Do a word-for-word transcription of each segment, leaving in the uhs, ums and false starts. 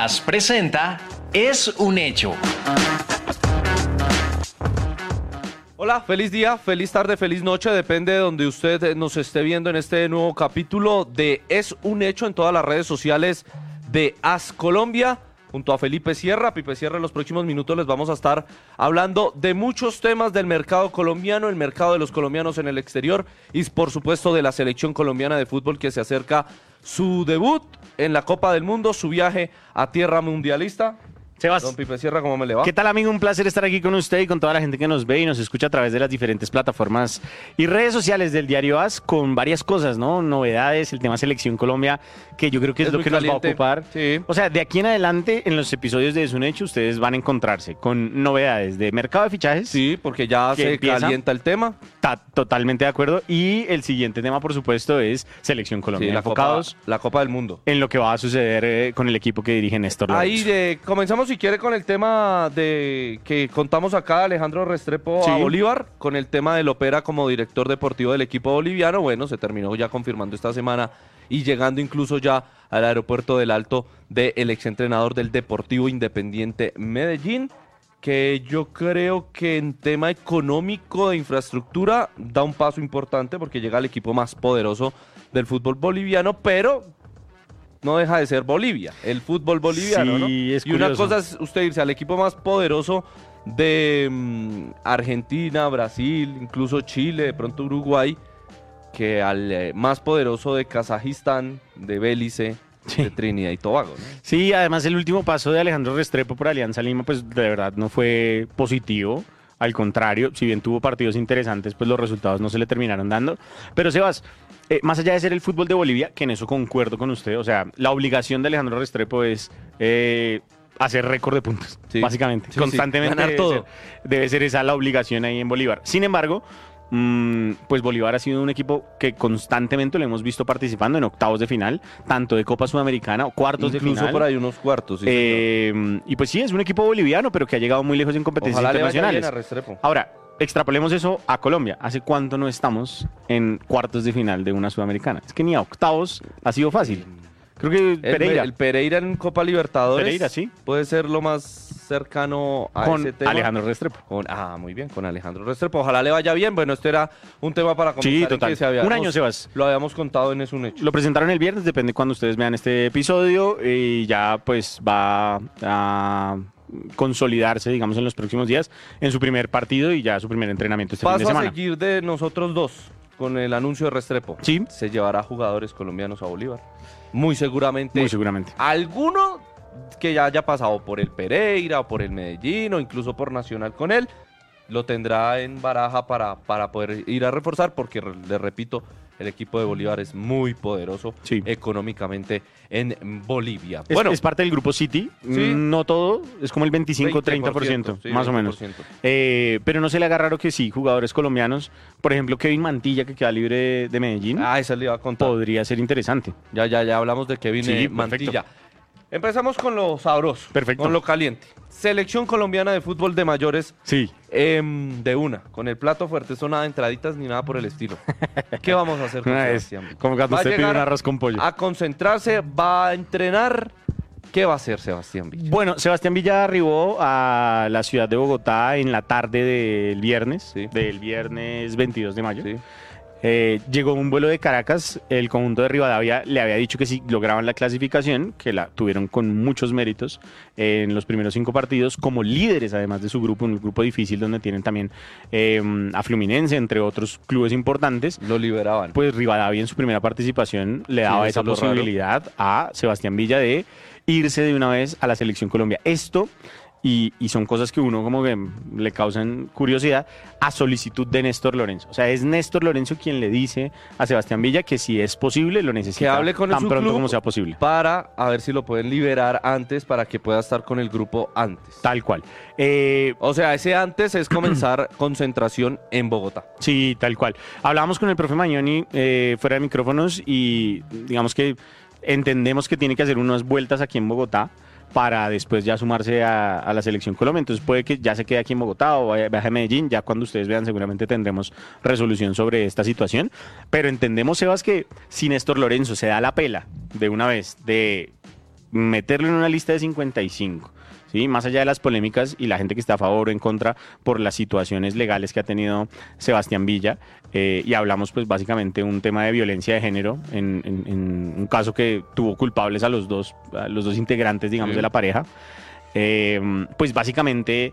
As presenta Es un Hecho. Hola, feliz día, feliz tarde, feliz noche, depende de donde usted nos esté viendo en este nuevo capítulo de Es un Hecho en todas las redes sociales de As Colombia. Junto a Felipe Sierra, Pipe Sierra, en los próximos minutos les vamos a estar hablando de muchos temas del mercado colombiano, el mercado de los colombianos en el exterior y por supuesto de la selección colombiana de fútbol que se acerca su debut en la Copa del Mundo, su viaje a tierra mundialista. Sebas, Don Pipe Sierra, ¿cómo me le va? ¿qué tal, amigo? Un placer estar aquí con usted y con toda la gente que nos ve y nos escucha a través de las diferentes plataformas y redes sociales del diario As con varias cosas, ¿no? Novedades, el tema Selección Colombia, que yo creo que es, Es lo muy que nos va a caliente. ocupar. Sí. O sea, de aquí en adelante, en los episodios de Es un Hecho, ustedes van a encontrarse con novedades de mercado de fichajes. Sí, porque ya ¿Que se empieza? calienta el tema. Está totalmente de acuerdo. Y el siguiente tema, por supuesto, es Selección Colombia. Sí, la enfocados Copa, la Copa del Mundo. en lo que va a suceder eh, con el equipo que dirige Néstor Ahí Lorenzo. de, comenzamos si quiere con el tema de que contamos acá Alejandro Restrepo Sí. a Bolívar, con el tema del Opera como director deportivo del equipo boliviano. Bueno, se terminó ya confirmando esta semana y llegando incluso ya al aeropuerto del Alto del exentrenador del Deportivo Independiente Medellín, que yo creo que en tema económico de infraestructura da un paso importante porque llega al equipo más poderoso del fútbol boliviano, pero no deja de ser Bolivia, el fútbol boliviano, Sí, ¿no? es y una curioso. cosa es usted irse al equipo más poderoso de mm, Argentina, Brasil, incluso Chile, de pronto Uruguay, que al eh, más poderoso de Kazajistán, de Belice, Sí. de Trinidad y Tobago, ¿no? Sí, además el último paso de Alejandro Restrepo por Alianza Lima, pues de verdad no fue positivo. Al contrario, si bien tuvo partidos interesantes, pues los resultados no se le terminaron dando. Pero Sebas, eh, más allá de ser el fútbol de Bolivia, que en eso concuerdo con usted, o sea, la obligación de Alejandro Restrepo es eh, hacer récord de puntos, Sí. básicamente. Sí, sí, Constantemente ganar debe todo. ser, debe ser esa la obligación ahí en Bolívar. Sin embargo, Mm, pues Bolívar ha sido un equipo que constantemente lo hemos visto participando en octavos de final, tanto de Copa Sudamericana o cuartos de Incluso final. por ahí unos cuartos, sí, señor. Eh, y pues sí, es un equipo boliviano, pero que ha llegado muy lejos en competencias Ojalá le vaya bien internacionales. a Restrepo. Ahora, extrapolemos eso a Colombia. ¿Hace cuánto no estamos en cuartos de final de una sudamericana? Es que ni a octavos ha sido fácil. Creo que El Pereira, el Pereira en Copa Libertadores Pereira, sí. puede ser lo más cercano a con ese tema. Alejandro Restrepo. Con- ah, muy bien, con Alejandro Restrepo. Ojalá le vaya bien. Bueno, este era un tema para comentar. Sí, en total. que se habíamos- Un año, Sebas. Lo habíamos contado en Es un Hecho. Lo presentaron el viernes, depende cuando ustedes vean este episodio, y ya pues va a consolidarse, digamos, en los próximos días en su primer partido y ya su primer entrenamiento este fin de Paso a semana. seguir de nosotros dos con el anuncio de Restrepo. Sí. Se llevará jugadores colombianos a Bolívar. Muy seguramente. Muy seguramente. Alguno que ya haya pasado por el Pereira o por el Medellín o incluso por Nacional con él, lo tendrá en baraja para, para poder ir a reforzar porque, re- le repito, el equipo de Bolívar es muy poderoso Sí. económicamente en Bolivia. Es, bueno, es parte del grupo City, Sí. no todo, es como el veinticinco treinta por ciento, sí, más o veinte menos. por ciento. Eh, pero no se le haga raro que sí, jugadores colombianos, por ejemplo Kevin Mantilla, que queda libre de, de Medellín, Ah, esa le iba a contar. podría ser interesante. Ya, ya, ya hablamos de Kevin Sí, eh, perfecto. Mantilla. Empezamos con lo sabroso, Perfecto. con lo caliente. Selección colombiana de fútbol de mayores, Sí. em, de una, con el plato fuerte, eso nada de entraditas ni nada por el estilo. ¿Qué vamos a hacer con Una vez, Sebastián Villa? como cuando Va a usted pide llegar un arroz con pollo. A concentrarse, va a entrenar. ¿Qué va a hacer Sebastián Villa? Bueno, Sebastián Villa arribó a la ciudad de Bogotá en la tarde del viernes, Sí. del viernes veintidós de mayo. Sí. Eh, llegó un vuelo de Caracas, el conjunto de Rivadavia le había dicho que si lograban la clasificación, que la tuvieron con muchos méritos eh, en los primeros cinco partidos, como líderes además de su grupo, un grupo difícil donde tienen también eh, a Fluminense, entre otros clubes importantes. Lo liberaban. Pues Rivadavia en su primera participación le daba eso esa es lo raro. posibilidad a Sebastián Villa de irse de una vez a la Selección Colombia. Esto, y, y son cosas que uno como que le causan curiosidad, a solicitud de Néstor Lorenzo. O sea, es Néstor Lorenzo quien le dice a Sebastián Villa que si es posible lo necesita Que hable con tan su pronto club como sea posible. para a ver si lo pueden liberar antes para que pueda estar con el grupo antes. Tal cual. Eh, O sea, ese antes es comenzar concentración en Bogotá. Sí, tal cual. Hablábamos con el profe Mañoni eh, fuera de micrófonos y digamos que entendemos que tiene que hacer unas vueltas aquí en Bogotá para después ya sumarse a, a la Selección Colombia. Entonces puede que ya se quede aquí en Bogotá o vaya, viaje a Medellín. Ya cuando ustedes vean seguramente tendremos resolución sobre esta situación. Pero entendemos, Sebas, que si Néstor Lorenzo se da la pela de una vez de meterlo en una lista de cincuenta y cinco. ¿Sí? Más allá de las polémicas y la gente que está a favor o en contra por las situaciones legales que ha tenido Sebastián Villa, eh, y hablamos pues básicamente un tema de violencia de género en, en, en un caso que tuvo culpables a los dos, a los dos integrantes, digamos, sí. de la pareja, eh, pues básicamente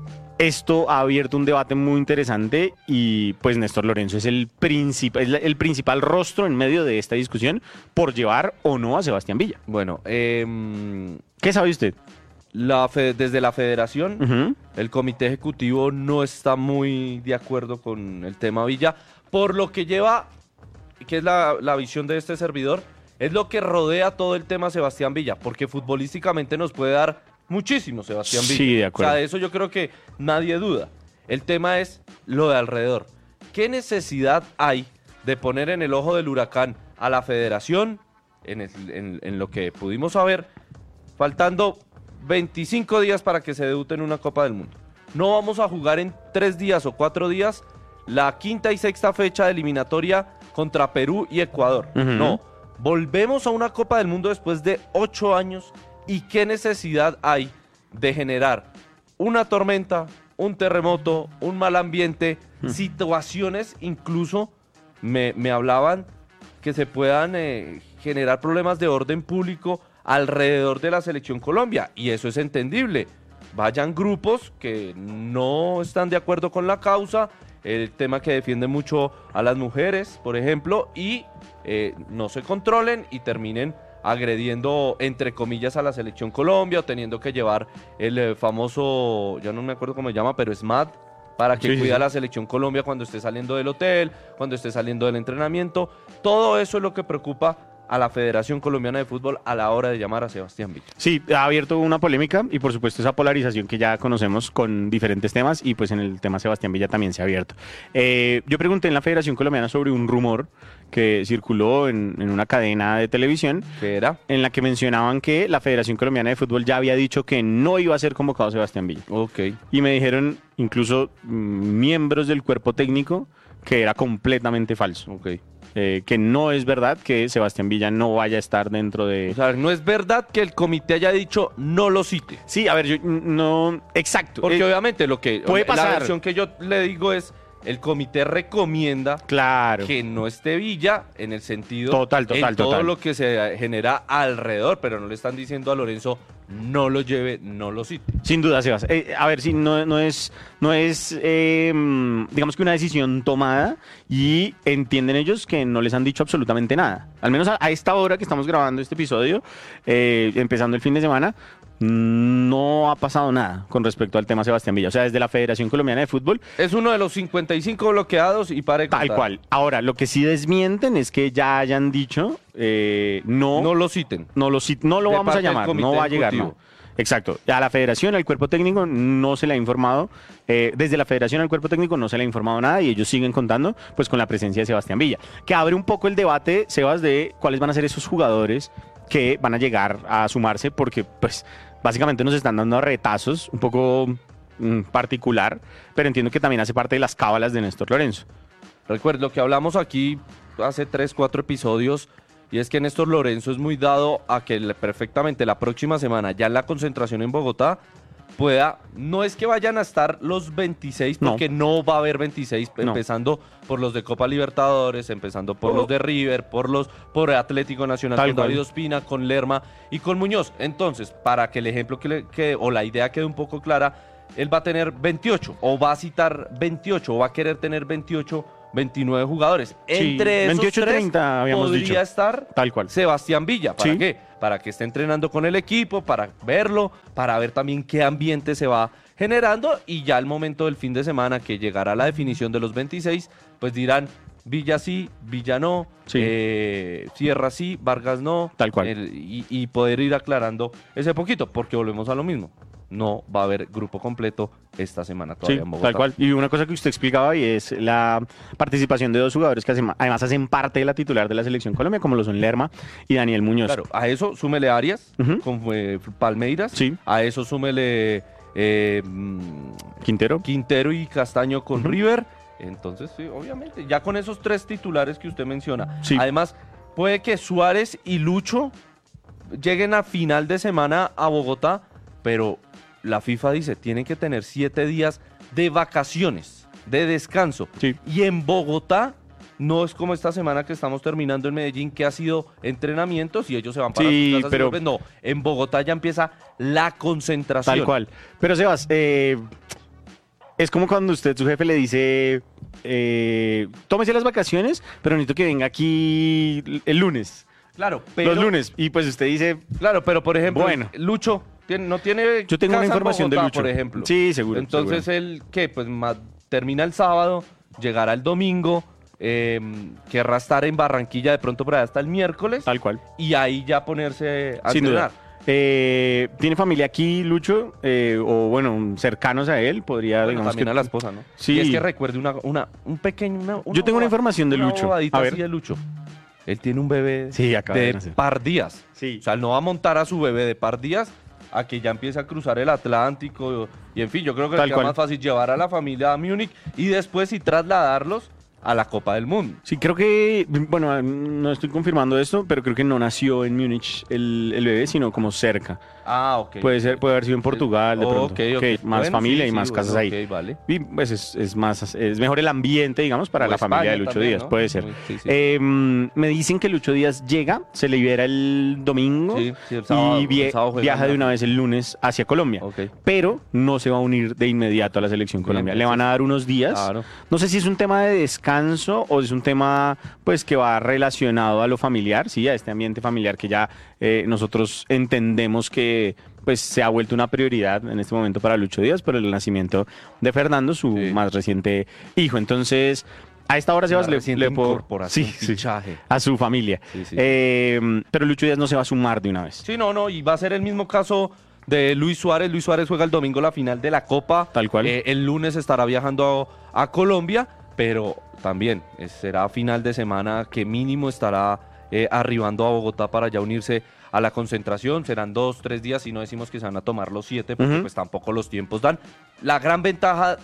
esto ha abierto un debate muy interesante y pues Néstor Lorenzo es el, princip- es el principal rostro en medio de esta discusión por llevar o no a Sebastián Villa. Bueno, eh... ¿qué sabe usted? La fe- desde la federación, Uh-huh. el comité ejecutivo no está muy de acuerdo con el tema Villa, por lo que lleva, que es la, la visión de este servidor, es lo que rodea todo el tema Sebastián Villa, porque futbolísticamente nos puede dar muchísimo Sebastián Villa. Sí, de acuerdo. O sea, de eso yo creo que nadie duda. El tema es lo de alrededor. ¿Qué necesidad hay de poner en el ojo del huracán a la federación, en, el- en- en lo que pudimos saber, faltando veinticinco días para que se debute en una Copa del Mundo? No vamos a jugar en tres días o cuatro días la quinta y sexta fecha de eliminatoria contra Perú y Ecuador. Ujú. No, volvemos a una Copa del Mundo después de ocho años y qué necesidad hay de generar una tormenta, un terremoto, un mal ambiente, situaciones incluso me, me hablaban que se puedan eh, generar problemas de orden público alrededor de la selección Colombia, y eso es entendible. Vayan grupos que no están de acuerdo con la causa, el tema que defiende mucho a las mujeres, por ejemplo, y eh, no se controlen y terminen agrediendo, entre comillas, a la selección Colombia, o teniendo que llevar el eh, famoso, ya no me acuerdo cómo se llama, pero S M A D, para que Sí, sí, cuida a sí. la selección Colombia cuando esté saliendo del hotel, cuando esté saliendo del entrenamiento. Todo eso es lo que preocupa a la Federación Colombiana de Fútbol a la hora de llamar a Sebastián Villa. Sí, ha abierto una polémica y por supuesto esa polarización que ya conocemos con diferentes temas y pues en el tema Sebastián Villa también se ha abierto. Eh, yo pregunté en la Federación Colombiana sobre un rumor que circuló en, en una cadena de televisión ¿Qué era? en la que mencionaban que la Federación Colombiana de Fútbol ya había dicho que no iba a ser convocado Sebastián Villa. Ok. Y me dijeron incluso mm, miembros del cuerpo técnico que era completamente falso. Ok. Eh, que no es verdad que Sebastián Villa no vaya a estar dentro de... O sea, no es verdad que el comité haya dicho no lo cite. Sí, a ver, yo no... Exacto. Porque Eh, obviamente lo que... puede pasar. La versión que yo le digo es, el comité recomienda Claro. que no esté Villa en el sentido... Total, total, en todo total. lo que se genera alrededor, pero no le están diciendo a Lorenzo no lo lleve, no lo cite. Sin duda, Sebas. Eh, a ver, sí, no, no es, no es eh, digamos que una decisión tomada y entienden ellos que no les han dicho absolutamente nada. Al menos a, a esta hora que estamos grabando este episodio, eh, empezando el fin de semana, no ha pasado nada con respecto al tema Sebastián Villa. O sea, desde la Federación Colombiana de Fútbol, Es uno de los cincuenta y cinco bloqueados y pare de tal contar. cual. Ahora, lo que sí desmienten es que ya hayan dicho eh, no, No lo citen. no lo, cit- no lo De vamos a parte del llamar, comité no va a llegar, ejecutivo. no. Exacto. A la federación, al cuerpo técnico, no se le ha informado. eh, desde la federación al cuerpo técnico no se le ha informado nada y ellos siguen contando pues con la presencia de Sebastián Villa. Que abre un poco el debate, Sebas, de cuáles van a ser esos jugadores que van a llegar a sumarse porque pues básicamente nos están dando retazos un poco mm, particular, pero entiendo que también hace parte de las cábalas de Néstor Lorenzo. Recuerdo lo que hablamos aquí hace tres, cuatro episodios, y es que Néstor Lorenzo es muy dado a que le- perfectamente la próxima semana, ya en la concentración en Bogotá, pueda, no es que vayan a estar los veintiséis, No. porque no, va a haber veintiséis, No. empezando por los de Copa Libertadores, empezando por Oh. los de River, por los por Atlético Nacional Tal con cual. David Ospina, con Lerma y con Muñoz. Entonces, para que el ejemplo que le, que, o la idea quede un poco clara, él va a tener veintiocho, o va a citar veintiocho, o va a querer tener veintiocho, veintinueve jugadores. Sí, Entre esos veintiocho, tres treinta habíamos podría dicho. estar Tal cual. Sebastián Villa. ¿Para Sí. qué? Para que esté entrenando con el equipo, para verlo, para ver también qué ambiente se va generando, y ya al momento del fin de semana que llegará la definición de los veintiséis, pues dirán Villa sí, Villa no, Sí. eh, Sierra sí, Vargas no. Tal cual. el- y, y poder ir aclarando ese poquito, porque volvemos a lo mismo. No va a haber grupo completo esta semana Sí, todavía en Bogotá. tal cual. Y una cosa que usted explicaba y es la participación de dos jugadores que hacen- además hacen parte de la titular de la Selección Colombia, como lo son Lerma y Daniel Muñoz. Claro, a eso súmele Arias Ujú. con eh, Palmeiras. Sí. A eso súmele eh, mm, Quintero. Quintero y Castaño con Ujú. River. Entonces, sí, obviamente, ya con esos tres titulares que usted menciona. Sí. Además, puede que Suárez y Lucho lleguen a final de semana a Bogotá, pero la FIFA dice, tienen que tener siete días de vacaciones, de descanso. Sí. Y en Bogotá no es como esta semana que estamos terminando en Medellín, que ha sido entrenamientos y ellos se van para Sí, sus casas. pero- Y vuelven. No, en Bogotá ya empieza la concentración. Tal cual. Pero Sebas, eh, es como cuando usted, su jefe, le dice, eh, tómese las vacaciones, pero necesito que venga aquí el lunes, Claro, pero... los lunes. Y pues usted dice, Claro, pero por ejemplo, Bueno. Lucho tiene- no tiene yo tengo una casa en información de Bogotá, Lucho. por ejemplo. Sí, seguro. Entonces seguro. él, ¿qué? Pues ma- termina el sábado, llegará el domingo, eh, querrá estar en Barranquilla de pronto por allá hasta el miércoles Tal cual. y ahí ya ponerse a Sin entrenar. duda. Eh, ¿Tiene familia aquí, Lucho? Eh, o bueno, cercanos a él, podría, Bueno, digamos también que... a la esposa, ¿no? Sí. Y es que recuerde una, una, un pequeño... Una, una Yo tengo una boba- información de una Lucho. bobadita A ver. así de Lucho. Él tiene un bebé Sí, acaba de de nacer. par días. Sí. O sea, él no va a montar a su bebé de par días a que ya empiece a cruzar el Atlántico. Y en fin, yo creo que Tal es cual. más fácil llevar a la familia a Múnich y después sí trasladarlos a la Copa del Mundo. Sí, creo que, bueno, no estoy confirmando esto, pero creo que no nació en Múnich el, el bebé, sino como cerca. Ah, ok. Puede ser, puede haber sido en Portugal de pronto. Ok, ok. Que más Bueno, familia sí, y sí, más bueno, casas ahí. ok, vale. Y pues es, es más, es mejor el ambiente, digamos, para O la familia de España Lucho también, Díaz, ¿no? puede ser. Sí, sí. Eh, me dicen que Lucho Díaz llega, se libera el domingo Sí, sí, el sábado- y vie- el sábado juega viaja en de la- una vez el lunes hacia Colombia. Ok. Pero no se va a unir de inmediato a la selección Bien, Colombia. bien, Le van sí. a dar unos días. Claro. No sé si es un tema de descanso o es un tema pues que va relacionado a lo familiar, sí, a este ambiente familiar que ya eh, nosotros entendemos que pues se ha vuelto una prioridad en este momento para Lucho Díaz por el nacimiento de Fernando, su Sí. más reciente hijo. Entonces, a esta hora, Sebas, Una le, reciente le puedo... incorporación, Sí, sí, fichaje. a su familia. Sí, sí. Eh, pero Lucho Díaz no se va a sumar de una vez. Sí, no, no, y va a ser el mismo caso de Luis Suárez. Luis Suárez juega el domingo la final de la Copa. Tal cual. Eh, el lunes estará viajando a, a Colombia, pero también eh, será final de semana que mínimo estará eh, arribando a Bogotá para ya unirse a la concentración. Serán dos, tres días y no decimos que se van a tomar los siete porque Ujú. pues tampoco los tiempos dan. La gran ventaja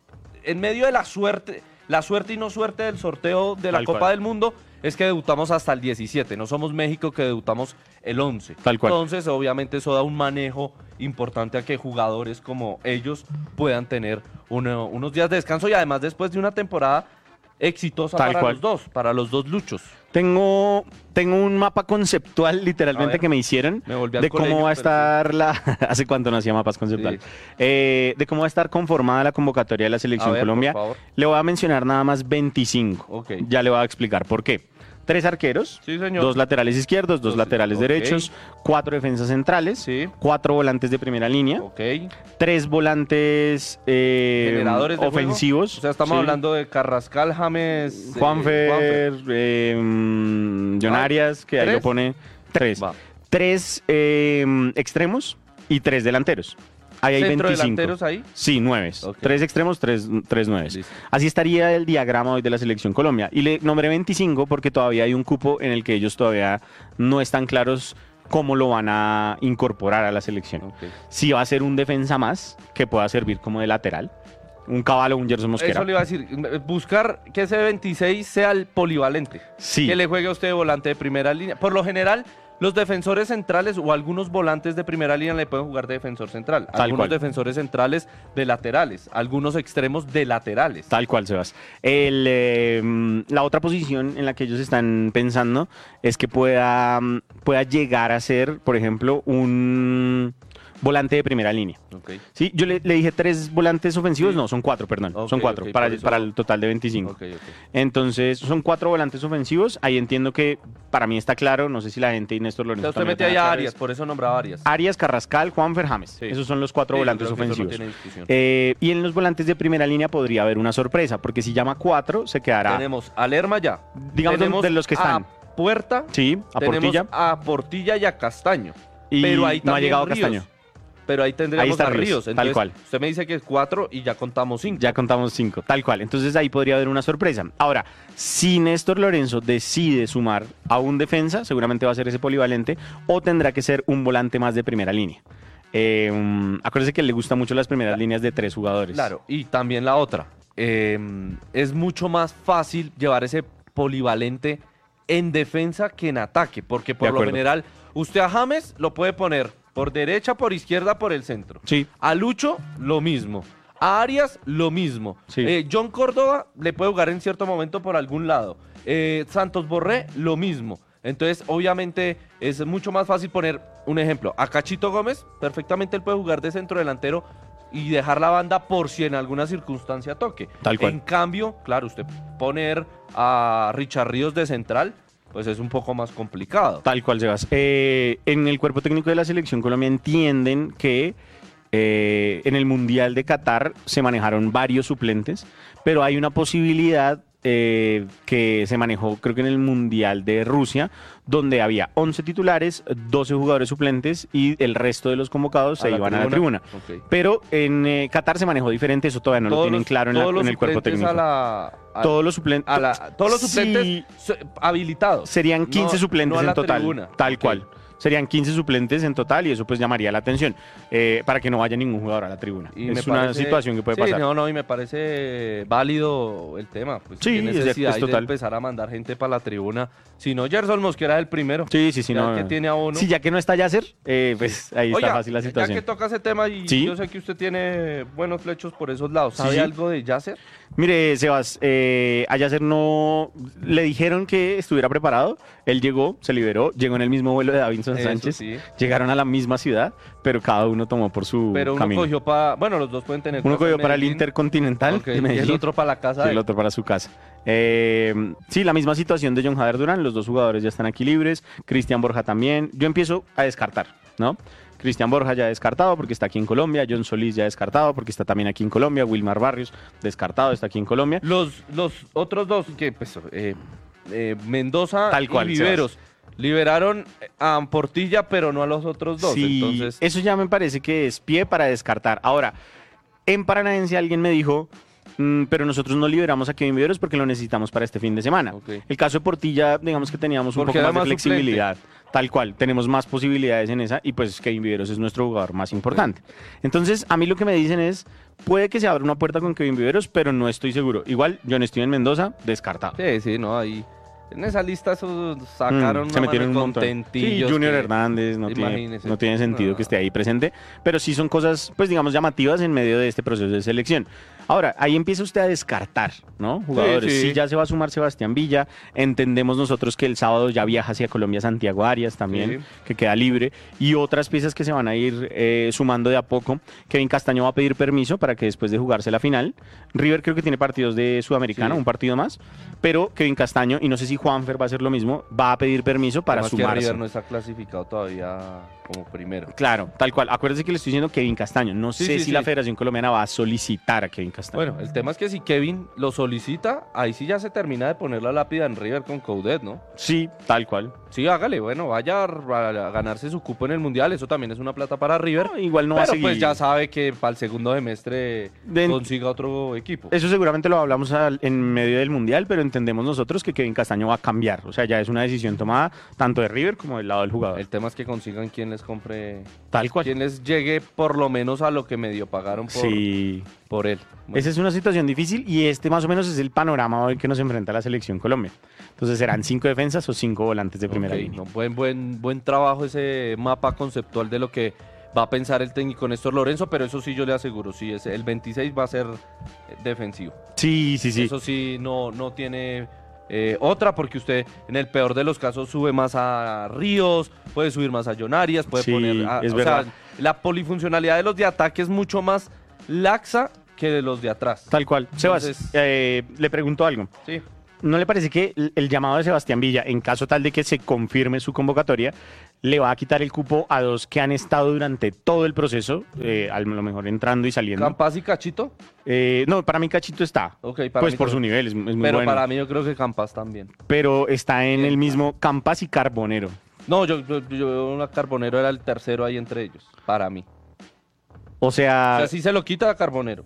en medio de la suerte, la suerte y no suerte del sorteo de la Tal Copa cual. del Mundo es que debutamos hasta el diecisiete, no somos México que debutamos el once. Tal cual. Entonces, obviamente eso da un manejo importante a que jugadores como ellos puedan tener uno- unos días de descanso y además después de una temporada exitosa Tal para cual. los dos, para los dos luchos. Tengo, tengo un mapa conceptual A literalmente ver, que me hicieron me volví al de cómo colegio, va a pero estar la... ¿Hace cuánto no hacía mapas conceptuales? Sí. Eh, de cómo va a estar conformada la convocatoria de la A Selección ver, Colombia. por favor. Le voy a mencionar nada más veinticinco. Ok. Ya le voy a explicar por qué. Tres arqueros, Sí, señor. dos laterales izquierdos, dos Dos- laterales ok. derechos, cuatro defensas centrales, Sí. cuatro volantes de primera línea, Ok. tres volantes eh, Generadores de juego. ofensivos. O sea, estamos sí. hablando de Carrascal, James, eh, Juanfer, eh, mm, John Ah, Arias, que ahí ¿tres? lo pone tres. Va. Tres eh, extremos y tres delanteros. Ahí hay ¿Centro veinticinco. delanteros ahí? Sí, nueve. Ok. Tres extremos, tres, tres nueves. Listo. Así estaría el diagrama hoy de la Selección Colombia. Y le nombré veinticinco porque todavía hay un cupo en el que ellos todavía no están claros cómo lo van a incorporar a la selección. Ok. Si va a ser un defensa más que pueda servir como de lateral, un Caballo, un Gerson Mosquera. Eso le iba a decir, buscar que ese veintiséis sea el polivalente. Sí. Que le juegue a usted de volante de primera línea. Por lo general, los defensores centrales o algunos volantes de primera línea le pueden jugar de defensor central. Tal algunos cual. defensores centrales de laterales. Algunos extremos de laterales. Tal cual, Sebas. El, eh, la otra posición en la que ellos están pensando es que pueda, mm, pueda llegar a ser, por ejemplo, un volante de primera línea. Ok. Sí, yo le, le dije tres volantes ofensivos, Sí. no, son cuatro, perdón, Ok, son cuatro, ok, para, por eso- para el total de veinticinco. Ok, ok. Entonces, son cuatro volantes ofensivos, ahí entiendo que para mí está claro, no sé si la gente y Néstor O Lorenzo sea, usted también mete lo ahí tenga a claro, Arias, es por eso nombraba Arias. Arias, Carrascal, Juanfer, James. Sí. Esos son los cuatro Sí, yo volantes creo que eso no ofensivos. tiene discusión. Eh, y en los volantes de primera línea podría haber una sorpresa, porque si llama cuatro, se quedará. Tenemos a Lerma ya. Digamos de- Tenemos de los que están. A Puerta. Sí, a tenemos Portilla. a Portilla y a Castaño. Y pero ahí no ha también llegado Ríos. Castaño. Pero ahí tendríamos Ahí está a Ríos, Ríos. tal Entonces, cual. Usted me dice que es cuatro y ya contamos cinco. Ya contamos cinco, tal cual. Entonces ahí podría haber una sorpresa. Ahora, si Néstor Lorenzo decide sumar a un defensa, seguramente va a ser ese polivalente, o tendrá que ser un volante más de primera línea. Eh, um, acuérdese que le gustan mucho las primeras líneas de tres jugadores. Claro, y también la otra. eh, es mucho más fácil llevar ese polivalente en defensa que en ataque, porque por De lo acuerdo. general usted a James lo puede poner por derecha, por izquierda, por el centro. Sí. A Lucho, lo mismo. A Arias, lo mismo. Sí. Eh, John Córdoba le puede jugar en cierto momento por algún lado. Eh, Santos Borré, lo mismo. Entonces, obviamente, es mucho más fácil poner un ejemplo. A Cachito Gómez, perfectamente él puede jugar de centro delantero y dejar la banda por si en alguna circunstancia toque. Tal cual. En cambio, claro, usted poner a Richard Ríos de central, pues es un poco más complicado. Tal cual, Sebas. Eh, en el cuerpo técnico de la Selección Colombia entienden que eh, en el Mundial de Qatar se manejaron varios suplentes, pero hay una posibilidad eh, que se manejó, creo que en el Mundial de Rusia, donde había once titulares, doce jugadores suplentes y el resto de los convocados se ¿A la iban a la tribuna. Ok. Pero en eh, Qatar se manejó diferente, eso todavía no lo Todos tienen los- claro en, la- todos los en el cuerpo suplentes técnico. a la- a- todos los suplentes. a la- todos los suplentes Sí, so- habilitados. serían quince No- suplentes no a la en total, tribuna. tal Ok. cual. Serían quince suplentes en total y eso pues llamaría la atención eh, para que no vaya ningún jugador a la tribuna. Y me es una parece- situación que puede sí, pasar. No, no, y me parece válido el tema. Pues, Sí, qué es- necesidad es hay de total. empezar a mandar gente para la tribuna. Si no, Gerson Mosquera es el primero. Sí, sí, sí. Ya No, que no. tiene a uno. Sí, ya que no está Yasser, eh, pues ahí está Oiga, fácil la ya situación. que toca ese tema y Sí. yo sé que usted tiene buenos flechos por esos lados, ¿sabe Sí, sí. algo de Yasser? Mire, Sebas, eh, a Yasser no... Le dijeron que estuviera preparado, él llegó, se liberó, llegó en el mismo vuelo de Davinson Eso Sánchez, sí. llegaron a la misma ciudad, pero cada uno tomó por su Pero uno camino. cogió para... Bueno, los dos pueden tener... Uno casa cogió en para el Medellín. Intercontinental Ok, de y Medellín. el otro para la casa y de el él. otro para su casa. Eh, sí, la misma situación de John Jader Durán, los dos jugadores ya están aquí libres, Cristian Borja también. Yo empiezo a descartar, ¿no? Cristian Borja ya descartado porque está aquí en Colombia, John Solís ya descartado porque está también aquí en Colombia, Wilmar Barrios descartado, está aquí en Colombia. Los, los otros dos, que pues, eh, eh, Mendoza Tal cual, y Viveros, liberaron a Portilla, pero no a los otros dos. Sí, Entonces, eso ya me parece que es pie para descartar. Ahora, en Paranaense alguien me dijo, "Mm, pero nosotros no liberamos a Kevin Viveros porque lo necesitamos para este fin de semana. Ok. El caso de Portilla, digamos que teníamos un Porque poco era más de más suplente. flexibilidad. Tal cual, tenemos más posibilidades en esa y pues Kevin Viveros es nuestro jugador más importante. Entonces, a mí lo que me dicen es, puede que se abra una puerta con Kevin Viveros, pero no estoy seguro. Igual, John Steven Mendoza, descartado. sí, sí, no, ahí... En esa lista eso sacaron Mm, se una metieron un mano montón. Sí, contentillos Junior que- Hernández no tiene, imagínese. no tiene sentido No. que esté ahí presente, pero sí son cosas, pues digamos, llamativas en medio de este proceso de selección. Ahora, ahí empieza usted a descartar, ¿no? Jugadores. Sí, Sí, sí. ya se va a sumar Sebastián Villa. Entendemos nosotros que el sábado ya viaja hacia Colombia Santiago Arias también, Sí. que queda libre. Y otras piezas que se van a ir eh, sumando de a poco. Kevin Castaño va a pedir permiso para que después de jugarse la final. River creo que tiene partidos de Sudamericana, Sí. un partido más. Pero Kevin Castaño, y no sé si Juanfer va a hacer lo mismo, va a pedir permiso para Además que sumarse. River no está clasificado todavía como primero. Claro, tal cual. Acuérdese que le estoy diciendo Kevin Castaño. No Sí, sé sí, si sí. la Federación Colombiana va a solicitar a Kevin Castaño. Bueno, el tema es que si Kevin lo solicita, ahí sí ya se termina de poner la lápida en River con Coudet, ¿no? Sí, tal cual. Sí, hágale, bueno, vaya a, a ganarse su cupo en el Mundial, eso también es una plata para River. No, igual no va a pero seguir. pues ya sabe que para el segundo semestre De- consiga otro equipo. Eso seguramente lo hablamos al- en medio del Mundial, pero entendemos nosotros que Kevin Castaño va a cambiar. O sea, ya es una decisión tomada tanto de River como del lado del jugador. El tema es que consigan quien les compre, Tal cual. quien les llegue por lo menos a lo que medio pagaron por, Sí. por él. Bueno, Esa es una situación difícil y este más o menos es el panorama hoy que nos enfrenta la selección Colombia. Entonces serán cinco defensas o cinco volantes de primera ok, línea. no, buen, buen, buen trabajo ese mapa conceptual de lo que va a pensar el técnico Néstor Lorenzo, pero eso sí yo le aseguro, sí, es, el veintiséis va a ser eh, defensivo. Sí, sí, sí. Eso sí, no, no tiene eh, otra, porque usted en el peor de los casos sube más a Ríos, puede subir más a John Arias, puede Sí, poner... a- es o verdad. sea, la polifuncionalidad de los de ataque es mucho más laxa que de los de atrás. Tal cual. Sebas, Entonces- eh, le pregunto algo. Sí. ¿No le parece que el- el llamado de Sebastián Villa, en caso tal de que se confirme su convocatoria, le va a quitar el cupo a dos que han estado durante todo el proceso, eh, a lo mejor entrando y saliendo? Campas y Cachito, Eh, no, para mí Cachito está. ok, para Pues mí por también. su nivel, es, es muy Pero bueno. para mí yo creo que Campas también. Pero está en Bien. el mismo Campas y Carbonero. No, yo, yo, yo una Carbonero era el tercero ahí entre ellos, para mí. O O sea, sea, si se lo quita a Carbonero.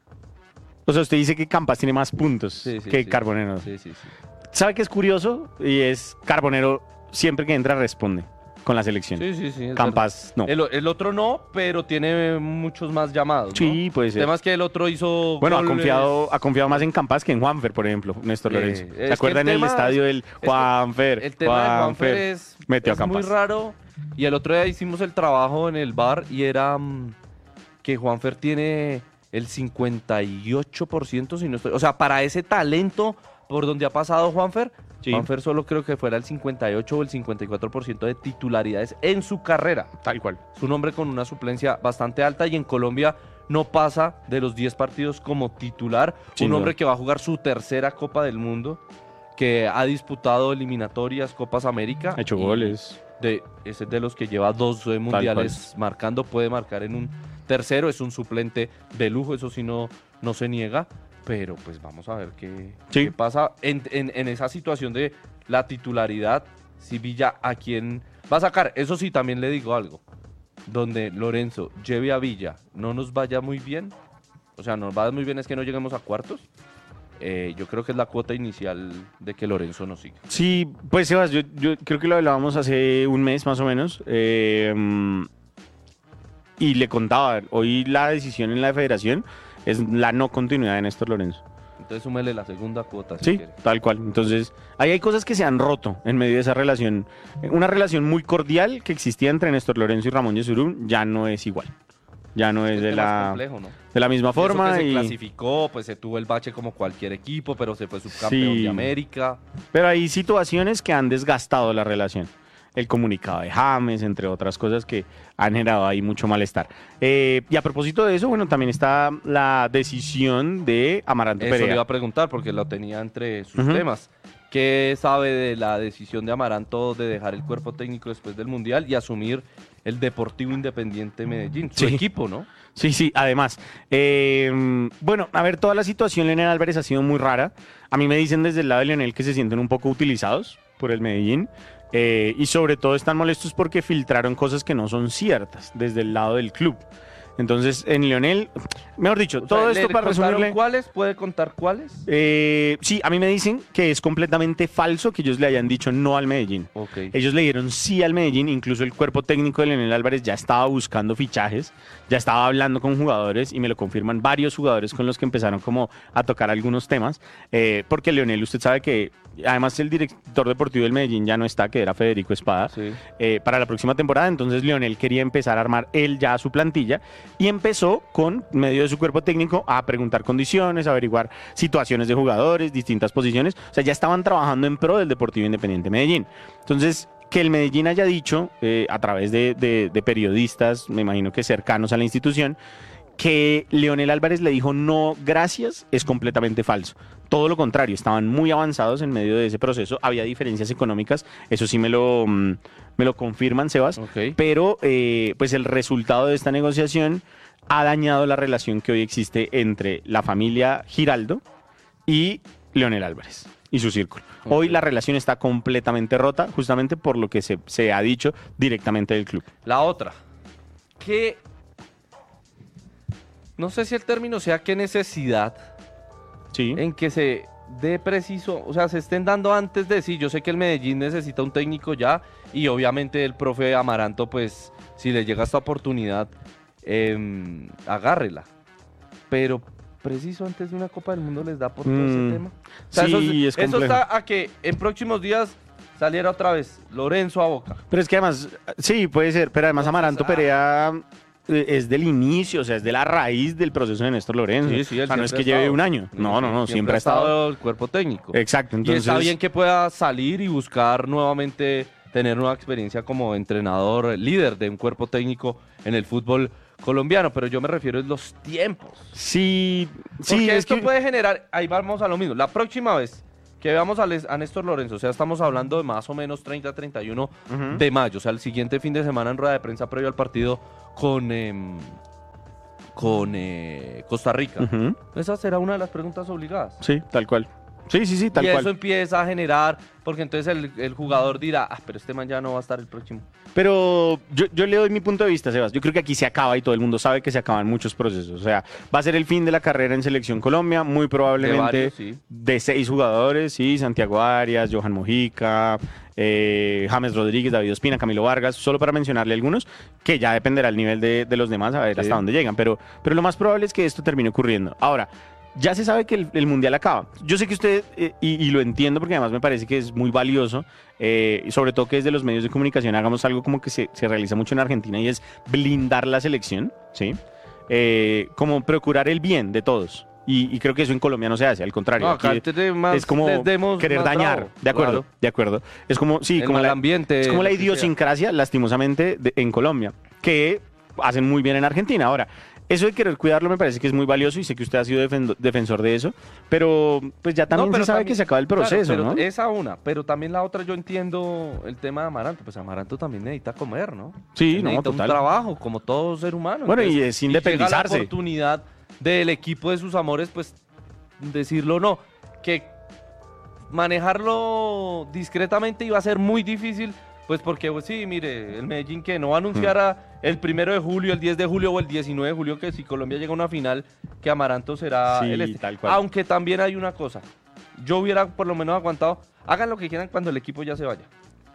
o sea, usted dice que Campas tiene más puntos Sí, sí, que sí. Carbonero. Sí, sí, sí. ¿Sabe qué es curioso? Y es Carbonero, siempre que entra responde. con la selección. Sí, sí, sí. Campas no. El, el otro no, pero tiene muchos más llamados, ¿no? Sí, puede ser. El tema es que el otro hizo Bueno, goles. ha confiado, ha confiado más en Campas que en Juanfer, por ejemplo, Néstor Eh, Lorenzo. es ¿Se que acuerdan el en el tema estadio del es que Juanfer? El tema de Juanfer es, metió es a Campas. muy raro. Y el otro día hicimos el trabajo en el bar y era mm, que Juanfer tiene el cincuenta y ocho por ciento, si no estoy... O sea, para ese talento por donde ha pasado Juanfer, Sí. Juanfer solo creo que fuera el cincuenta y ocho o el cincuenta y cuatro por ciento de titularidades en su carrera. Tal cual. Es un hombre con una suplencia bastante alta y en Colombia no pasa de los diez partidos como titular. Sin un duda. hombre que va a jugar su tercera Copa del Mundo, que ha disputado eliminatorias, Copas América. Ha hecho y goles. De, ese es de los que lleva dos eh, mundiales marcando, puede marcar en un tercero, es un suplente de lujo, eso sí no, no se niega. Pero pues vamos a ver qué, Sí. qué pasa en, en, en esa situación de la titularidad. Si Villa a quién va a sacar. Eso sí, también le digo algo. Donde Lorenzo lleve a Villa, no nos vaya muy bien. O sea, nos va muy bien es que no lleguemos a cuartos. Eh, yo creo que es la cuota inicial de que Lorenzo nos siga. Sí, pues Sebas, yo, yo creo que lo hablábamos hace un mes más o menos. eh, y le contaba, hoy la decisión en la federación es la no continuidad de Néstor Lorenzo. Entonces súmele la segunda cuota. Si Sí, quiere. tal cual. Entonces, ahí hay cosas que se han roto en medio de esa relación. Una relación muy cordial que existía entre Néstor Lorenzo y Ramón Yesurún ya no es igual. Ya no es Es de que más la, complejo, ¿no? de la misma Y eso forma. que se y- clasificó, pues se tuvo el bache como cualquier equipo, pero se fue subcampeón Sí. de América. Pero hay situaciones que han desgastado la relación. El comunicado de James, entre otras cosas que han generado ahí mucho malestar. Eh, y a propósito de eso, bueno, también está la decisión de Amaranto Eso le Perea. iba a preguntar porque lo tenía entre sus Ujú. temas. ¿Qué sabe de la decisión de Amaranto de dejar el cuerpo técnico después del Mundial y asumir el Deportivo Independiente Medellín? Su Sí. equipo, ¿no? Sí, sí, además. eh, bueno, a ver, toda la situación, Leonel Álvarez, ha sido muy rara. A mí me dicen desde el lado de Leonel que se sienten un poco utilizados por el Medellín. eh, y sobre todo están molestos porque filtraron cosas que no son ciertas desde el lado del club. Entonces, en Leonel, mejor dicho, O todo sea, esto ¿le para contaron resumirle. ¿Cuáles? ¿Puede contar cuáles? Eh, sí, a mí me dicen que es completamente falso que ellos le hayan dicho no al Medellín. Ok. Ellos le dieron sí al Medellín, incluso el cuerpo técnico de Leonel Álvarez ya estaba buscando fichajes, ya estaba hablando con jugadores y me lo confirman varios jugadores con los que empezaron como a tocar algunos temas, eh, porque Leonel, usted sabe que además el director deportivo del Medellín ya no está, que era Federico Espada, Sí. eh, para la próxima temporada, entonces Leonel quería empezar a armar él ya su plantilla y empezó con medio de su cuerpo técnico a preguntar condiciones, a averiguar situaciones de jugadores, distintas posiciones, o sea, ya estaban trabajando en pro del Deportivo Independiente Medellín. Entonces, que el Medellín haya dicho eh, a través de, de- de periodistas, me imagino que cercanos a la institución, que Leonel Álvarez le dijo no, gracias, es completamente falso. Todo lo contrario, estaban muy avanzados en medio de ese proceso, había diferencias económicas, eso sí me lo, mm, me lo confirman, Sebas, Ok. pero eh, pues el resultado de esta negociación ha dañado la relación que hoy existe entre la familia Giraldo y Leonel Álvarez y su círculo. Hoy Ok. la relación está completamente rota, justamente por lo que se, se ha dicho directamente del club. La otra. ¿Qué? No sé si el término sea qué necesidad Sí. en que se dé preciso, o sea, se estén dando antes de sí. Yo sé que el Medellín necesita un técnico ya y obviamente el profe Amaranto, pues, si le llega esta oportunidad, em, agárrela. Pero preciso antes de una Copa del Mundo les da por todo Mm, ese tema. O sea, sí, eso, es eso complejo. está a que en próximos días saliera otra vez Lorenzo a Boca. Pero es que además, sí, puede ser, pero además Entonces, Amaranto ah. Perea eh, es del inicio, o sea, es de la raíz del proceso de Néstor Lorenzo. Sí, sí, él o sea, no es siempre que ha lleve estado. un año. No, no, no, siempre, ha estado el cuerpo técnico. Exacto, entonces. Y está bien que pueda salir y buscar nuevamente tener nueva experiencia como entrenador, líder de un cuerpo técnico en el fútbol colombiano, pero yo me refiero a los tiempos. Sí, sí, Porque es esto que. puede generar, ahí vamos a lo mismo, la próxima vez que veamos a, Les- a Néstor Lorenzo, o sea, estamos hablando de más o menos treinta a treinta y uno Ujú. de mayo, o sea, el siguiente fin de semana en rueda de prensa previo al partido con, em, con eh, Costa Rica. Ujú, Esa será una de las preguntas obligadas. sí, tal cual. Sí, sí, sí, tal y eso cual. empieza a generar, porque entonces el, el jugador dirá, ah, pero este man ya no va a estar el próximo. Pero yo, yo le doy mi punto de vista, Sebas. Yo creo que aquí se acaba y todo el mundo sabe que se acaban muchos procesos. O sea, va a ser el fin de la carrera en Selección Colombia, muy probablemente De varios, sí. de seis jugadores, sí, Santiago Arias, Johan Mojica, eh, James Rodríguez, David Ospina, Camilo Vargas, solo para mencionarle algunos, que ya dependerá el nivel de, de los demás, a ver sí. hasta dónde llegan, pero, pero lo más probable es que esto termine ocurriendo. Ahora, ya se sabe que el, el Mundial acaba. Yo sé que usted, eh, y, y lo entiendo porque además me parece que es muy valioso, eh, sobre todo que desde los medios de comunicación hagamos algo como que se, se realiza mucho en Argentina y es blindar la selección, ¿sí? Eh, como procurar el bien de todos. Y, y creo que eso en Colombia no se hace, al contrario. No, acá más, es como querer dañar, bravo, de acuerdo, claro. de acuerdo. Es como, sí, el como la, ambiente, es como la idiosincrasia, lastimosamente, de, en Colombia, que hacen muy bien en Argentina. Ahora, eso de querer cuidarlo me parece que es muy valioso y sé que usted ha sido defen- defensor de eso, pero pues ya también no, se sabe también, que se acaba el proceso, claro, pero ¿no? Esa una, pero también la otra yo entiendo el tema de Amaranto, pues Amaranto también necesita comer, ¿no? Sí, Él no, necesita total. un trabajo, como todo ser humano. Bueno, entonces, y es independizarse. Y llega la oportunidad del equipo de sus amores, pues decirlo no, que manejarlo discretamente iba a ser muy difícil. Pues porque, pues sí, mire, el Medellín que no va a anunciar a el primero de julio, el diez de julio o el diecinueve de julio que si Colombia llega a una final, que Amaranto será sí, el este. Tal cual. Aunque también hay una cosa, yo hubiera por lo menos aguantado, hagan lo que quieran cuando el equipo ya se vaya.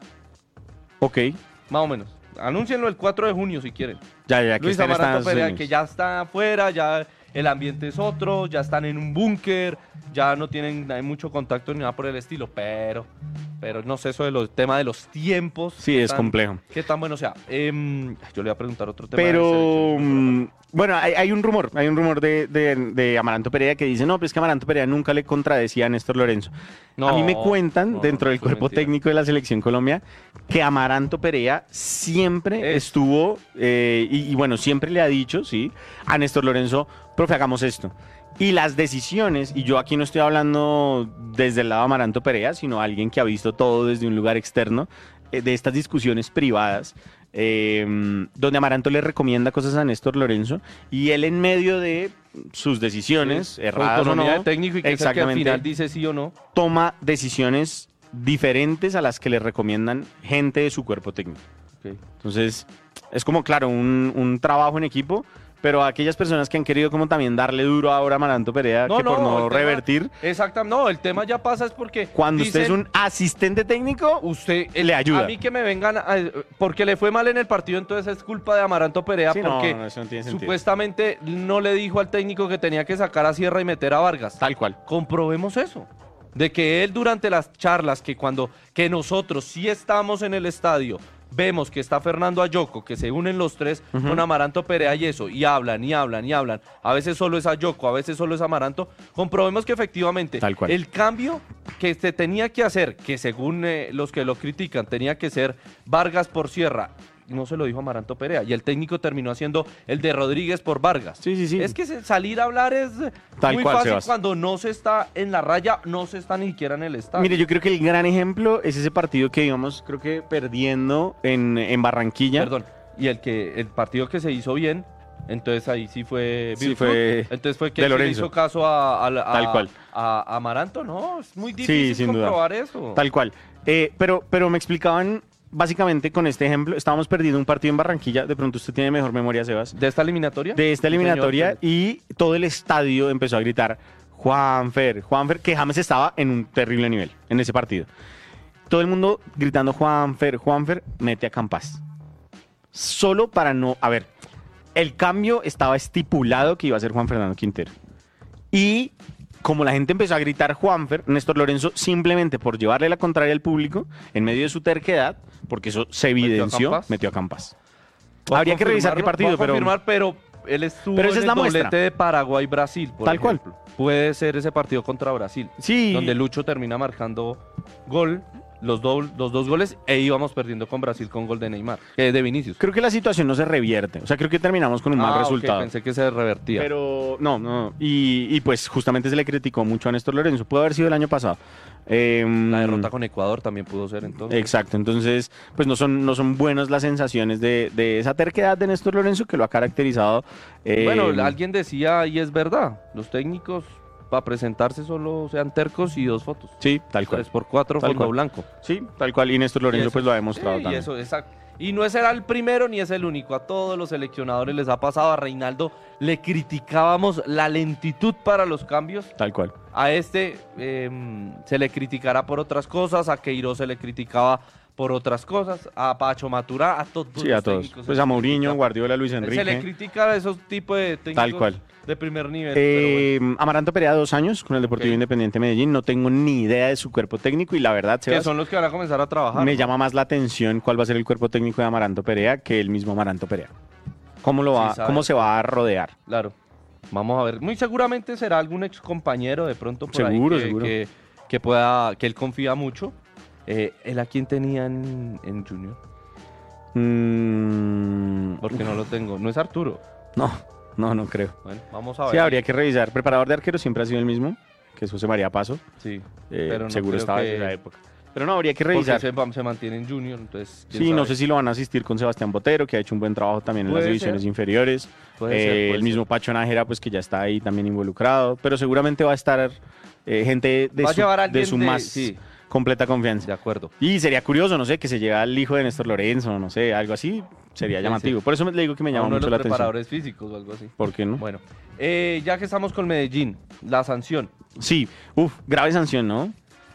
Ok. Más o menos. Anúncienlo el cuatro de junio si quieren. Ya, ya, que Luis estén Amaranto Estados Perea, Unidos. que ya está afuera, ya el ambiente es otro, ya están en un búnker, ya no tienen hay mucho contacto ni nada por el estilo, pero pero no sé eso de los tema de los tiempos. Sí, es tan, complejo. Qué tan bueno sea. Eh, yo le voy a preguntar otro tema. Pero um, bueno, hay, hay un rumor, hay un rumor de, de, de Amaranto Perea que dice, no, pues que Amaranto Perea nunca le contradecía a Néstor Lorenzo. No, a mí me cuentan, no, dentro no, del cuerpo mentira. técnico de la Selección Colombia, que Amaranto Perea siempre es. estuvo, eh, y, y bueno, siempre le ha dicho, sí, a Néstor Lorenzo, profe, hagamos esto. Y las decisiones, y yo aquí no estoy hablando desde el lado de Amaranto Perea, sino alguien que ha visto todo desde un lugar externo, eh, de estas discusiones privadas, eh, donde Amaranto le recomienda cosas a Néstor Lorenzo, y él en medio de sus decisiones, Sí, erradas o no, de técnico y que, es el que al final dice sí o no, toma decisiones diferentes a las que le recomiendan gente de su cuerpo técnico. okay. Entonces, es como, claro, un, un trabajo en equipo, pero aquellas personas que han querido como también darle duro ahora a Amaranto Perea, No, que por no, no el tema- revertir, Exactamente, no, el tema ya pasa es porque cuando usted es dicen, un asistente técnico, usted le ayuda. A mí que me vengan a- porque le fue mal en el partido, entonces es culpa de Amaranto Perea Sí, no, porque no, eso no tiene sentido. supuestamente no le dijo al técnico que tenía que sacar a Sierra y meter a Vargas. Tal cual. Comprobemos eso. De que él durante las charlas, que cuando que nosotros sí estamos en el estadio, vemos que está Fernando Ayoko, que se unen los tres Ujú. con Amaranto Perea y eso, y hablan, y hablan, y hablan. A veces solo es Ayoko, a veces solo es Amaranto. Comprobemos que efectivamente Tal cual. el cambio que se tenía que hacer, que según eh, los que lo critican, tenía que ser Vargas por Sierra, no se lo dijo Amaranto Perea, y el técnico terminó haciendo el de Rodríguez por Vargas. Sí, sí, sí. Es que se- salir a hablar es eh, Tal muy cual, fácil Sebas. cuando no se está en la raya, no se está ni siquiera en el estadio. Mire, yo creo que el gran ejemplo es ese partido que íbamos, creo que perdiendo en, en Barranquilla. Perdón, y el que el partido que se hizo bien, entonces ahí sí fue Sí, virtud. fue entonces fue que de sí le Lorenzo. hizo caso a, a- a- Tal cual. a- a Amaranto, no, es muy Sí, difícil sin duda. comprobar eso. Tal cual. Eh, pero, pero me explicaban, básicamente con este ejemplo, estábamos perdiendo un partido en Barranquilla, de pronto usted tiene mejor memoria, Sebas, ¿De esta eliminatoria? de esta Sí, señor, eliminatoria, pero- y todo el estadio empezó a gritar, Juanfer, Juanfer, que James estaba en un terrible nivel en ese partido. Todo el mundo gritando, Juanfer, Juanfer, mete a Campas. Solo para no, a ver, el cambio estaba estipulado que iba a ser Juan Fernando Quintero. Y como la gente empezó a gritar Juanfer, Néstor Lorenzo, simplemente por llevarle la contraria al público, en medio de su terquedad, porque eso se ¿Metió a evidenció, Campas? metió a Campas. Voy a Habría que revisar qué confirmarlo, partido, voy a pero... confirmar, pero él estuvo Pero esa en es el la muestra. doblete de Paraguay-Brasil, por Tal cual. ejemplo. Puede ser ese partido contra Brasil, Sí, donde Lucho termina marcando gol, los, do- los dos goles, e íbamos perdiendo con Brasil con gol de Neymar, eh, de Vinicius. creo que la situación no se revierte. O sea, creo que terminamos con un mal Ah, ok, resultado. pensé que se revertía. Pero no, no. Y, y pues justamente se le criticó mucho a Néstor Lorenzo. Pudo haber sido el año pasado. Em, La derrota con Ecuador también pudo ser entonces. Exacto, entonces pues no son, no son buenas las sensaciones de, de esa terquedad de Néstor Lorenzo que lo ha caracterizado. eh, Bueno, alguien decía, y es verdad, los técnicos para presentarse solo sean tercos y dos fotos. Sí, tal cual. tres por cuatro, Tal fondo cual. blanco. Sí, tal cual. Y Néstor Y Lorenzo eso- pues lo ha demostrado sí, y también. eso, exacto. Y no será el primero ni es el único. A todos los seleccionadores les ha pasado. A Reinaldo le criticábamos la lentitud para los cambios. Tal cual. a este eh, se le criticará por otras cosas, a Queiroz se le criticaba por otras cosas, a Pacho Maturana, a todos Sí, a todos. Pues a Mourinho, Guardiola, Luis Enrique. Se le critica a esos tipos de técnicos Tal cual. de primer nivel. Eh, pero bueno. Amaranto Perea, dos años con el Deportivo Ok. Independiente Medellín. No tengo ni idea de su cuerpo técnico y la verdad, Que Sebas, son los que van a comenzar a trabajar. me ¿no? llama más la atención cuál va a ser el cuerpo técnico de Amaranto Perea que el mismo Amaranto Perea. ¿Cómo, lo va, Sí, sabe. cómo se va a rodear? Claro. Vamos a ver. Muy seguramente será algún ex compañero de pronto por Seguro, ahí que, seguro. que, que pueda, que él confía mucho. Eh, ¿Él a quién tenía en, en Junior? Mm, Porque no lo tengo. No es Arturo. no, no, no creo. Bueno, vamos a ver. Sí, habría que revisar. Preparador de arquero siempre ha sido el mismo, que es José María Paso. Sí. Eh, Pero no seguro creo estaba que- en esa época. Pero no, habría que Porque revisar. se, se mantiene en Junior, entonces... quién Sí, no sabe. sé si lo van a asistir con Sebastián Botero, que ha hecho un buen trabajo también en las Puede divisiones ser. inferiores. Puede Eh, ser, puede el ser. mismo Pacho Nájera, pues que ya está ahí también involucrado. Pero seguramente va a estar eh, gente de Va a su, llevar a de alguien su de- más sí. completa confianza. De acuerdo. Y sería curioso, no sé, que se llegue al hijo de Néstor Lorenzo, no sé, algo así. Sería Sí, llamativo. sí. Por eso me- le digo que me A llama uno de mucho los la atención. preparadores físicos o algo así. ¿Por qué no? Bueno, eh, ya que estamos con Medellín, la sanción. Sí, uf, grave sanción, ¿no?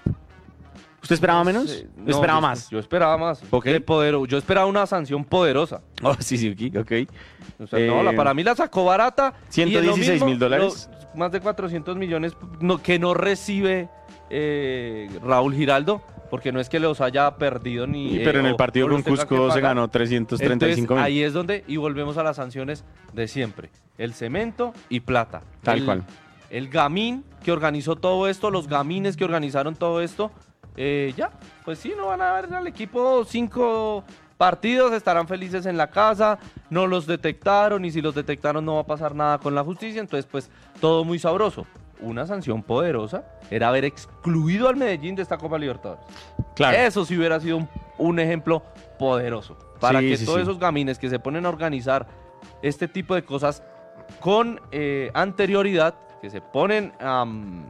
¿Usted esperaba menos? Eh, ¿Yo no, esperaba yo- más? Yo esperaba más. Ok. De podero- yo esperaba una sanción poderosa. Oh, sí, sí, ok, ok. O sea, no, Eh, la- para mí la sacó barata. y ciento es lo dieciséis mismo, mil dólares. lo- más de cuatrocientos millones no, que no recibe eh, Raúl Giraldo, porque no es que los haya perdido ni... Y- eh, pero en el o- partido o con los tenga que Cusco se pagar. ganó trescientos treinta y cinco mil. Entonces, ahí es donde, y volvemos a las sanciones de siempre. El cemento y plata. Tal El- cual. El gamín que organizó todo esto, los gamines que organizaron todo esto, eh, ya, pues sí, no van a ver al equipo cinco partidos, estarán felices en la casa, no los detectaron y si los detectaron no va a pasar nada con la justicia, entonces pues todo muy sabroso. Una sanción poderosa era haber excluido al Medellín de esta Copa Libertadores. Claro. Eso sí hubiera sido un, un ejemplo poderoso para Sí, que sí, todos sí. esos gamines que se ponen a organizar este tipo de cosas con eh, anterioridad, que se ponen am,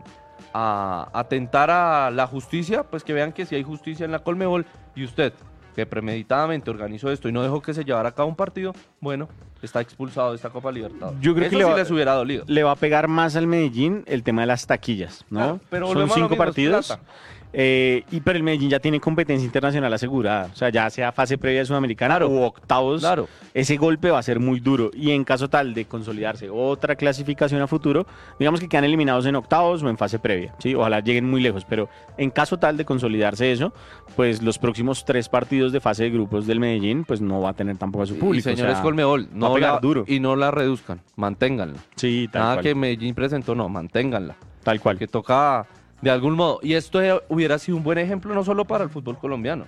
a atentar a la justicia, pues que vean que si hay justicia en la Colmebol y usted, que premeditadamente organizó esto y no dejó que se llevara a cabo un partido, bueno, está expulsado de esta Copa Libertadores. Yo creo Eso que le sí va- les hubiera dolido. Le va a pegar más al Medellín el tema de las taquillas, ¿no? Claro, pero Son volvemos a lo cinco mismo, es partidos. plata. eh, y pero el Medellín ya tiene competencia internacional asegurada. O sea, ya sea fase previa de Sudamericana Claro. u octavos, Claro. ese golpe va a ser muy duro. Y en caso tal de consolidarse otra clasificación a futuro, digamos que quedan eliminados en octavos o en fase previa. ¿Sí? Ojalá lleguen muy lejos. Pero en caso tal de consolidarse eso, pues los próximos tres partidos de fase de grupos del Medellín, pues no va a tener tampoco a su público. Y o señores sea, Colmebol, va a no pegar la, duro. y no la reduzcan, manténganla. Sí, tal Nada cual. que Medellín presentó, no, manténganla. Tal cual. Que toca de algún modo. Y esto eh, hubiera sido un buen ejemplo no solo para el fútbol colombiano,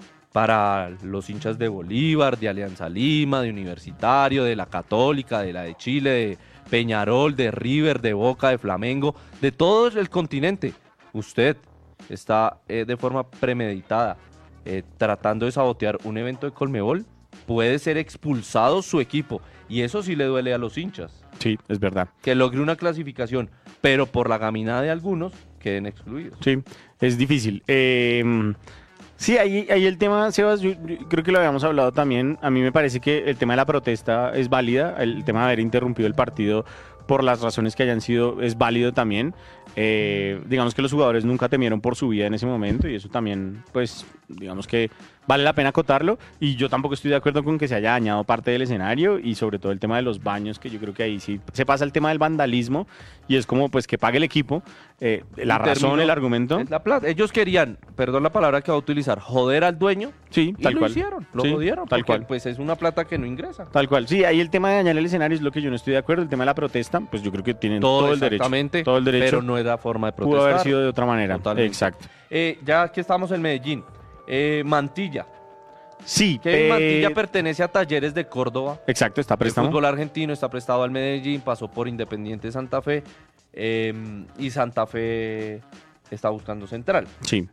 para los hinchas de Bolívar, de Alianza Lima, de Universitario, de la Católica, de la de Chile, de Peñarol, de River, de Boca, de Flamengo, de todo el continente. Usted está eh, de forma premeditada eh, tratando de sabotear un evento de Colmebol, puede ser expulsado su equipo. Y eso sí le duele a los hinchas. Sí, es verdad. Que logre una clasificación, pero por la gaminada de algunos queden excluidos. Sí, es difícil. Eh, sí, ahí, ahí el tema, Sebas, yo, yo creo que lo habíamos hablado también. A mí me parece que el tema de la protesta es válida. El tema de haber interrumpido el partido por las razones que hayan sido es válido también. Eh, digamos que los jugadores nunca temieron por su vida en ese momento y eso también, pues, digamos que vale la pena acotarlo. Y yo tampoco estoy de acuerdo con que se haya dañado parte del escenario y sobre todo el tema de los baños, que yo creo que ahí sí se pasa el tema del vandalismo y es como pues que pague el equipo. Eh, la Y razón, terminó- el argumento. es la plata. Ellos querían, perdón la palabra que va a utilizar, joder al dueño. Sí, Y tal lo cual. hicieron, lo Sí, jodieron. tal porque, cual. pues es una plata que no ingresa. Tal cual. Sí, ahí el tema de dañar el escenario es lo que yo no estoy de acuerdo. El tema de la protesta, pues yo creo que tienen todo, el derecho. exactamente, Todo el derecho. pero no era forma de Pudo protestar. haber sido de otra manera. Totalmente. Exacto. Eh, ya que estamos en Medellín, eh, Mantilla. Sí, Kevin eh, Mantilla pertenece a Talleres de Córdoba. exacto, está El préstamo. fútbol argentino está prestado al Medellín, pasó por Independiente Santa Fe eh, y Santa Fe está buscando central. Sí.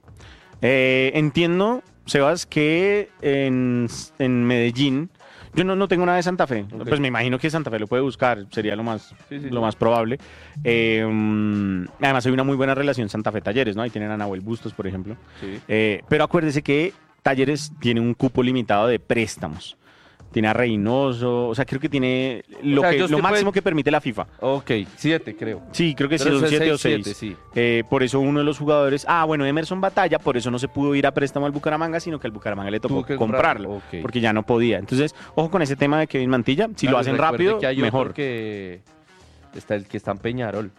Eh, entiendo, Sebas, que en, en Medellín, yo no, no tengo nada de Santa Fe, Ok. pues me imagino que Santa Fe lo puede buscar, sería lo más, Sí, sí, lo sí. más probable. Eh, mm, además hay una muy buena relación Santa Fe-Talleres, ¿no? Ahí tienen a Nahuel Bustos, por ejemplo. Sí. Eh, pero acuérdese que Talleres tiene un cupo limitado de préstamos. tiene a Reynoso, o sea, creo que tiene lo, O sea, que, ellos lo te máximo pueden- que permite la FIFA. Ok, siete creo. Sí, creo que sí, Pero son ese siete o seis, seis. siete, sí. Eh, por eso uno de los jugadores, ah, bueno, Emerson Batalla, por eso no se pudo ir a préstamo al Bucaramanga, sino que al Bucaramanga le tocó Tuvo que comprarlo, comprarlo, ok. porque ya no podía. Entonces, ojo con ese tema de Kevin Mantilla, si Claro, lo hacen recuerde rápido, que hay otro mejor. que está el que está en Peñarol,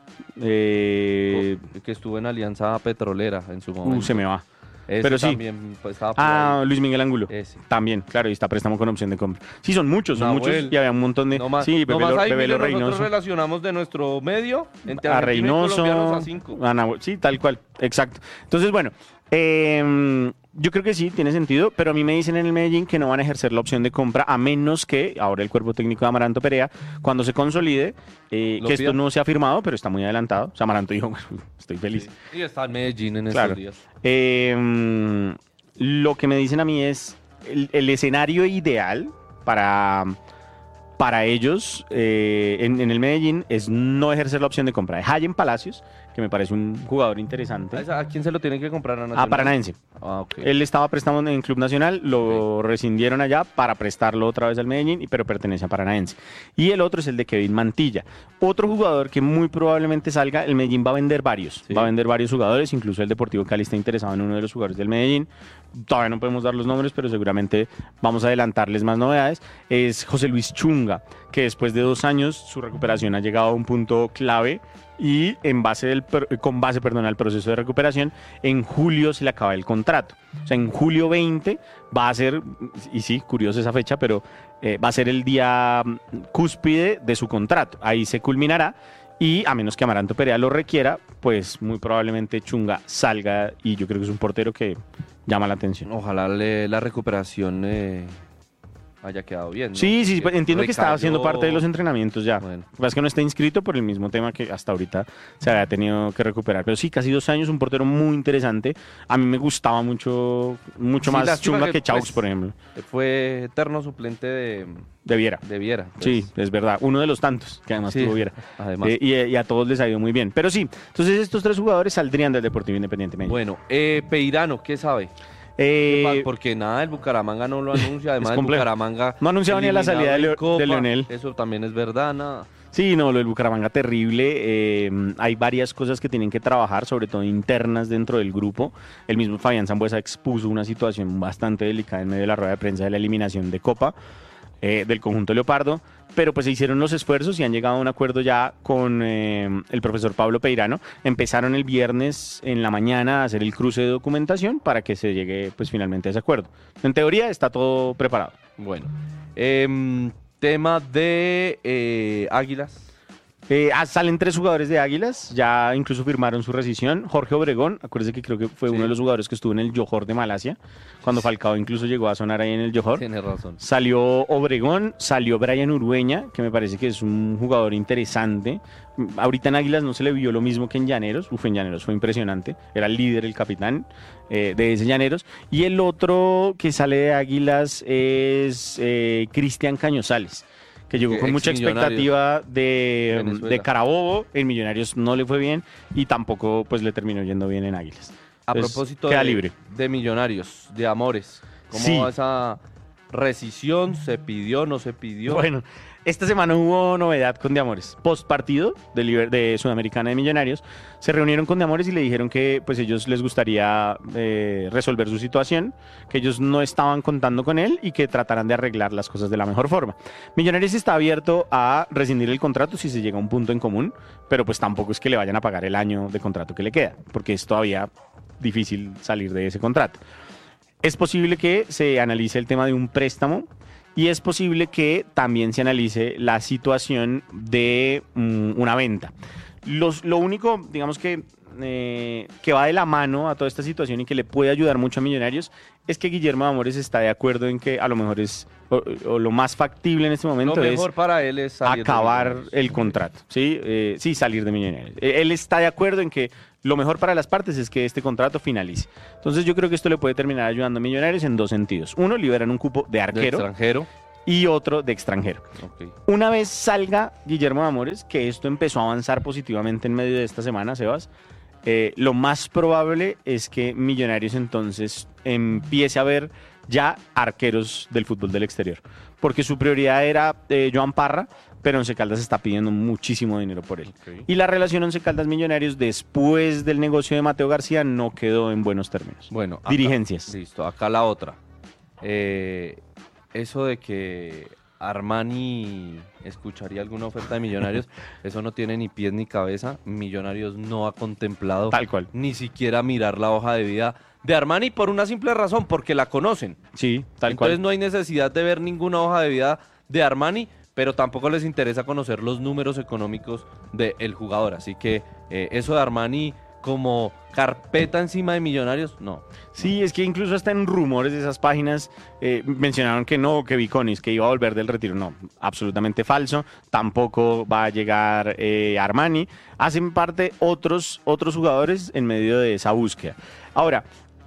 Eh, que estuvo en Alianza Petrolera en su momento. uh, se me va. Ese pero sí. también, pues, estaba por Ah, ahí. Luis Miguel Angulo. Ese. También, claro, y está préstamo con opción de compra. Sí, son muchos, son Nahuel. muchos, y había un montón de... No más, sí, no Bebelo, más ahí, Bebelo mire, nosotros Reynoso. relacionamos de nuestro medio entre A argentinos y colombianos Reynoso, a cinco. a Nahuel, sí, tal cual, exacto. Entonces, bueno, eh, yo creo que sí, tiene sentido, pero a mí me dicen en el Medellín que no van a ejercer la opción de compra a menos que, ahora el cuerpo técnico de Amaranto Perea, cuando se consolide, eh, Lo que pida. esto no se ha firmado, pero está muy adelantado. O sea, Amaranto dijo, bueno, estoy feliz. Sí. Y está en Medellín en Claro. estos días. Eh, lo que me dicen a mí es el, el escenario ideal para, para ellos eh, en, en el Medellín es no ejercer la opción de compra de Hayen Palacios, que me parece un jugador interesante. ¿A esa- ¿A quién se lo tienen que comprar? ¿A A Nacional? Paranaense. Ah, ok. Él estaba prestado en Club Nacional, lo rescindieron allá para prestarlo otra vez al Medellín, y- pero pertenece a Paranaense. Y el otro es el de Kevin Mantilla. Otro jugador que muy probablemente salga, el Medellín va a vender varios. Sí. Va a vender varios jugadores, incluso el Deportivo Cali está interesado en uno de los jugadores del Medellín. Todavía no podemos dar los nombres, pero seguramente vamos a adelantarles más novedades. Es José Luis Chunga, que después de dos años su recuperación ha llegado a un punto clave. Y en base del, per- con base perdón, al proceso de recuperación, en julio se le acaba el contrato. O sea, en julio veinte va a ser, y sí, curiosa esa fecha, pero eh, va a ser el día mm, cúspide de su contrato. Ahí se culminará y a menos que Amaranto Perea lo requiera, pues muy probablemente Chunga salga y yo creo que es un portero que llama la atención. Ojalá le- la recuperación eh, haya quedado bien, ¿no? Sí, sí, Porque entiendo que estaba recayó- haciendo parte de los entrenamientos ya. Bueno. Lo que pasa es que no está inscrito por el mismo tema que hasta ahorita se había tenido que recuperar. Pero sí, casi dos años, un portero muy interesante. A mí me gustaba mucho, mucho Sí, más lástima Chunga que, que Chaux, pues, por ejemplo. Fue eterno suplente de, De Viera. de Viera. Sí, pues. es verdad. Uno de los tantos que además Sí, tuvo Viera. además. Eh, y, y a todos les ha ido muy bien. Pero sí, entonces estos tres jugadores saldrían del Deportivo Independiente Medellín. Bueno, eh, Peirano, ¿qué sabe? Eh, Porque nada, el Bucaramanga no lo anuncia. Además, el complejo. Bucaramanga. No ha anunciado ni a la salida de eliminado en Leo- Copa, de Leonel. Eso también es verdad, nada. Sí, no, lo del Bucaramanga terrible. Eh, hay varias cosas que tienen que trabajar, sobre todo internas dentro del grupo. El mismo Fabián Sambuesa expuso una situación bastante delicada en medio de la rueda de prensa de la eliminación de Copa eh, del conjunto Leopardo. Pero pues se hicieron los esfuerzos y han llegado a un acuerdo ya con eh, el profesor Pablo Peirano. Empezaron el viernes en la mañana a hacer el cruce de documentación para que se llegue pues finalmente a ese acuerdo. En teoría está todo preparado. Bueno, em, tema de eh, Águilas. Eh, ah, salen tres jugadores de Águilas, ya incluso firmaron su rescisión. Jorge Obregón, acuérdese que creo que fue Sí. uno de los jugadores que estuvo en el Johor de Malasia, cuando Falcao incluso llegó a sonar ahí en el Johor. Tiene razón. Salió Obregón, salió Brian Urueña, que me parece que es un jugador interesante. Mm, Ahorita en Águilas no se le vio lo mismo que en Llaneros. Uf, en Llaneros fue impresionante. Era el líder, el capitán eh, de ese Llaneros. Y el otro que sale de Águilas es eh, Cristian Cañozales, que llegó Que con mucha ex-Millonarios. expectativa de, Venezuela. de Carabobo. En Millonarios no le fue bien y tampoco pues le terminó yendo bien en Águilas. A Entonces, propósito queda de, libre. de Millonarios, de Amores. ¿Cómo Sí. va esa rescisión? ¿Se pidió, no se pidió? Bueno, esta semana hubo novedad con De Amores. Post partido de, Liber- de Sudamericana de Millonarios, se reunieron con De Amores y le dijeron que pues ellos les gustaría eh, resolver su situación, que ellos no estaban contando con él y que trataran de arreglar las cosas de la mejor forma. Millonarios está abierto a rescindir el contrato si se llega a un punto en común, pero pues tampoco es que le vayan a pagar el año de contrato que le queda, porque es todavía difícil salir de ese contrato. Es posible que se analice el tema de un préstamo y es posible que también se analice la situación de mm, una venta. Los, lo único, digamos que, eh, que va de la mano a toda esta situación y que le puede ayudar mucho a Millonarios es que Guillermo Amores está de acuerdo en que a lo mejor es, o, o lo más factible en este momento Lo es mejor para él es salir de acabar Millonarios. el contrato, ¿sí? Eh, sí, salir de Millonarios. Eh, Él está de acuerdo en que lo mejor para las partes es que este contrato finalice. Entonces yo creo que esto le puede terminar ayudando a Millonarios en dos sentidos. Uno, liberan un cupo de De arquero extranjero. y otro de extranjero. Ok. Una vez salga Guillermo Amores, que esto empezó a avanzar positivamente en medio de esta semana, Sebas, eh, lo más probable es que Millonarios entonces empiece a ver ya arqueros del fútbol del exterior, porque su prioridad era eh, Joan Parra, pero Once Caldas está pidiendo muchísimo dinero por él. Okay. Y la relación Once Caldas Millonarios después del negocio de Mateo García no quedó en buenos términos. Bueno, acá, dirigencias. Listo, acá la otra. Eh, eso de que Armani escucharía alguna oferta de Millonarios, eso no tiene ni pies ni cabeza. Millonarios no ha contemplado Tal cual. ni siquiera mirar la hoja de vida de Armani por una simple razón, porque la conocen. Sí, tal Entonces cual. no hay necesidad de ver ninguna hoja de vida de Armani, pero tampoco les interesa conocer los números económicos del jugador. Así que eh, eso de Armani como carpeta encima de Millonarios, no. Sí, es que incluso hasta en rumores de esas páginas eh, mencionaron que no, que Viconis, que iba a volver del retiro. No, absolutamente falso. Tampoco va a llegar eh, Armani. Hacen parte otros, otros jugadores en medio de esa búsqueda. Ahora,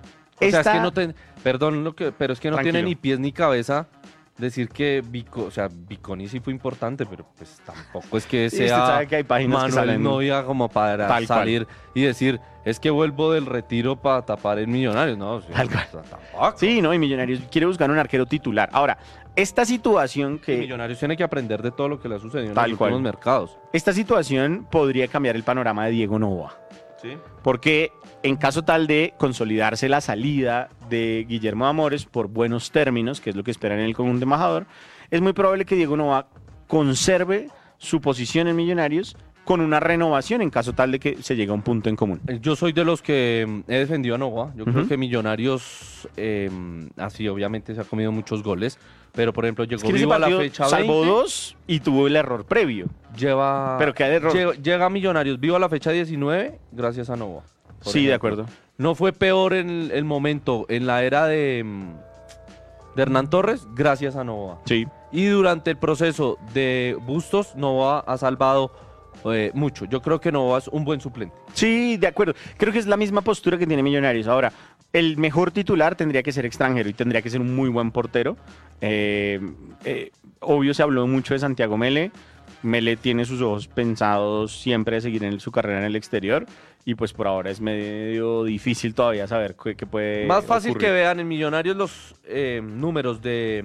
O sea, esta... es que no ten- perdón, lo que, pero es que no Tranquilo. tiene ni pies ni cabeza decir que Vico, o sea, Viconi sí fue importante, pero pues tampoco es que Sí, usted sea sabe que hay páginas que Manuel salen- Novia como para Tal cual. salir y decir, es que vuelvo del retiro para tapar el Millonarios, no, o sea, Tal cual. o sea, tampoco. Sí, no, y Millonarios quiere buscar un arquero titular. Ahora, esta situación Y que... Millonarios tiene que aprender de todo lo que le ha sucedido en Tal los cual. últimos mercados. Esta situación podría cambiar el panorama de Diego Novoa. Sí. Porque en caso tal de consolidarse la salida de Guillermo Amores por buenos términos, que es lo que esperan en el conjunto embajador, es muy probable que Diego Novoa conserve su posición en Millonarios con una renovación en caso tal de que se llegue a un punto en común. Yo soy de los que mm, he defendido a Novoa. Yo creo Ujú. que Millonarios, eh, así obviamente se ha comido muchos goles, pero por ejemplo llegó Es que en ese vivo a la partido fecha salvó veinte, dos y tuvo el error previo. lleva, Pero qué error. Llega, llega Millonarios vivo a la fecha diecinueve gracias a Novoa. por Sí, de ejemplo. acuerdo. No fue peor en el, el momento, en la era de, mm, de Hernán Torres, gracias a Novoa. Sí. Y durante el proceso de Bustos, Novoa ha salvado eh, mucho. Yo creo que Novoa es un buen suplente. Sí, de acuerdo. Creo que es la misma postura que tiene Millonarios. Ahora, el mejor titular tendría que ser extranjero y tendría que ser un muy buen portero. Eh, eh, obvio, se habló mucho de Santiago Mele. Mele tiene sus ojos pensados siempre de seguir en su carrera en el exterior. Y pues por ahora es medio difícil todavía saber qué, qué puede Más fácil ocurrir. que vean en Millonarios los eh, números de,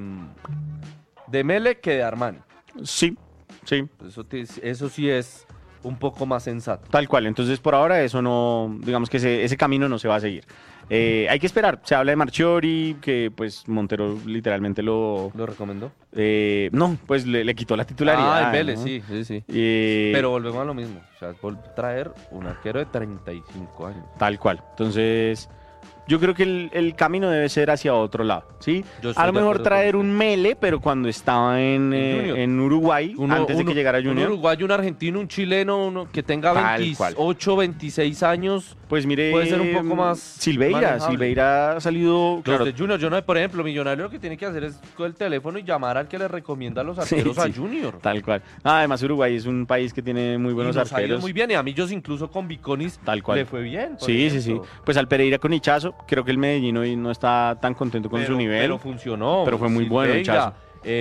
mm, de Mele que de Armani. Sí, sí. Eso, te- eso sí es un poco más sensato. Tal cual, entonces por ahora eso no, digamos que ese, ese camino no se va a seguir. Eh, hay que esperar, se habla de Marchiori, que pues Montero literalmente lo... ¿Lo recomendó? eh, no, pues le, le quitó la titularidad. Ah, en Vélez, ¿no? sí, sí, sí. Eh, Pero volvemos a lo mismo. O sea, es vol- traer un arquero de treinta y cinco años. Tal cual, entonces yo creo que el, el camino debe ser hacia otro lado, ¿sí? Yo estoy A lo de mejor acuerdo traer con un Mele, pero cuando estaba en, En eh, Junior. en Uruguay, Uno- antes de uno- que llegara Un Junior. uruguayo, un argentino, un chileno, uno que tenga Tal veintiocho, veintiséis años. Pues mire, Puede ser un poco más Silveira, manejable. Silveira ha salido, claro, Los de Junior, yo no, por ejemplo, Millonario lo que tiene que hacer es con el teléfono y llamar al que le recomienda a los Sí, arqueros a sí. Junior. tal cual. Ah, además Uruguay es un país que tiene muy buenos y nos ha ido arqueros. muy bien, y a mí yo incluso con Viconis Tal cual. le fue bien. por Sí, sí, sí. ejemplo. Pues al Pereira con Hichazo, creo que el Medellín hoy no está tan contento con Pero- su nivel. Pero funcionó. Pero fue muy bueno, Silveira, Hichazo.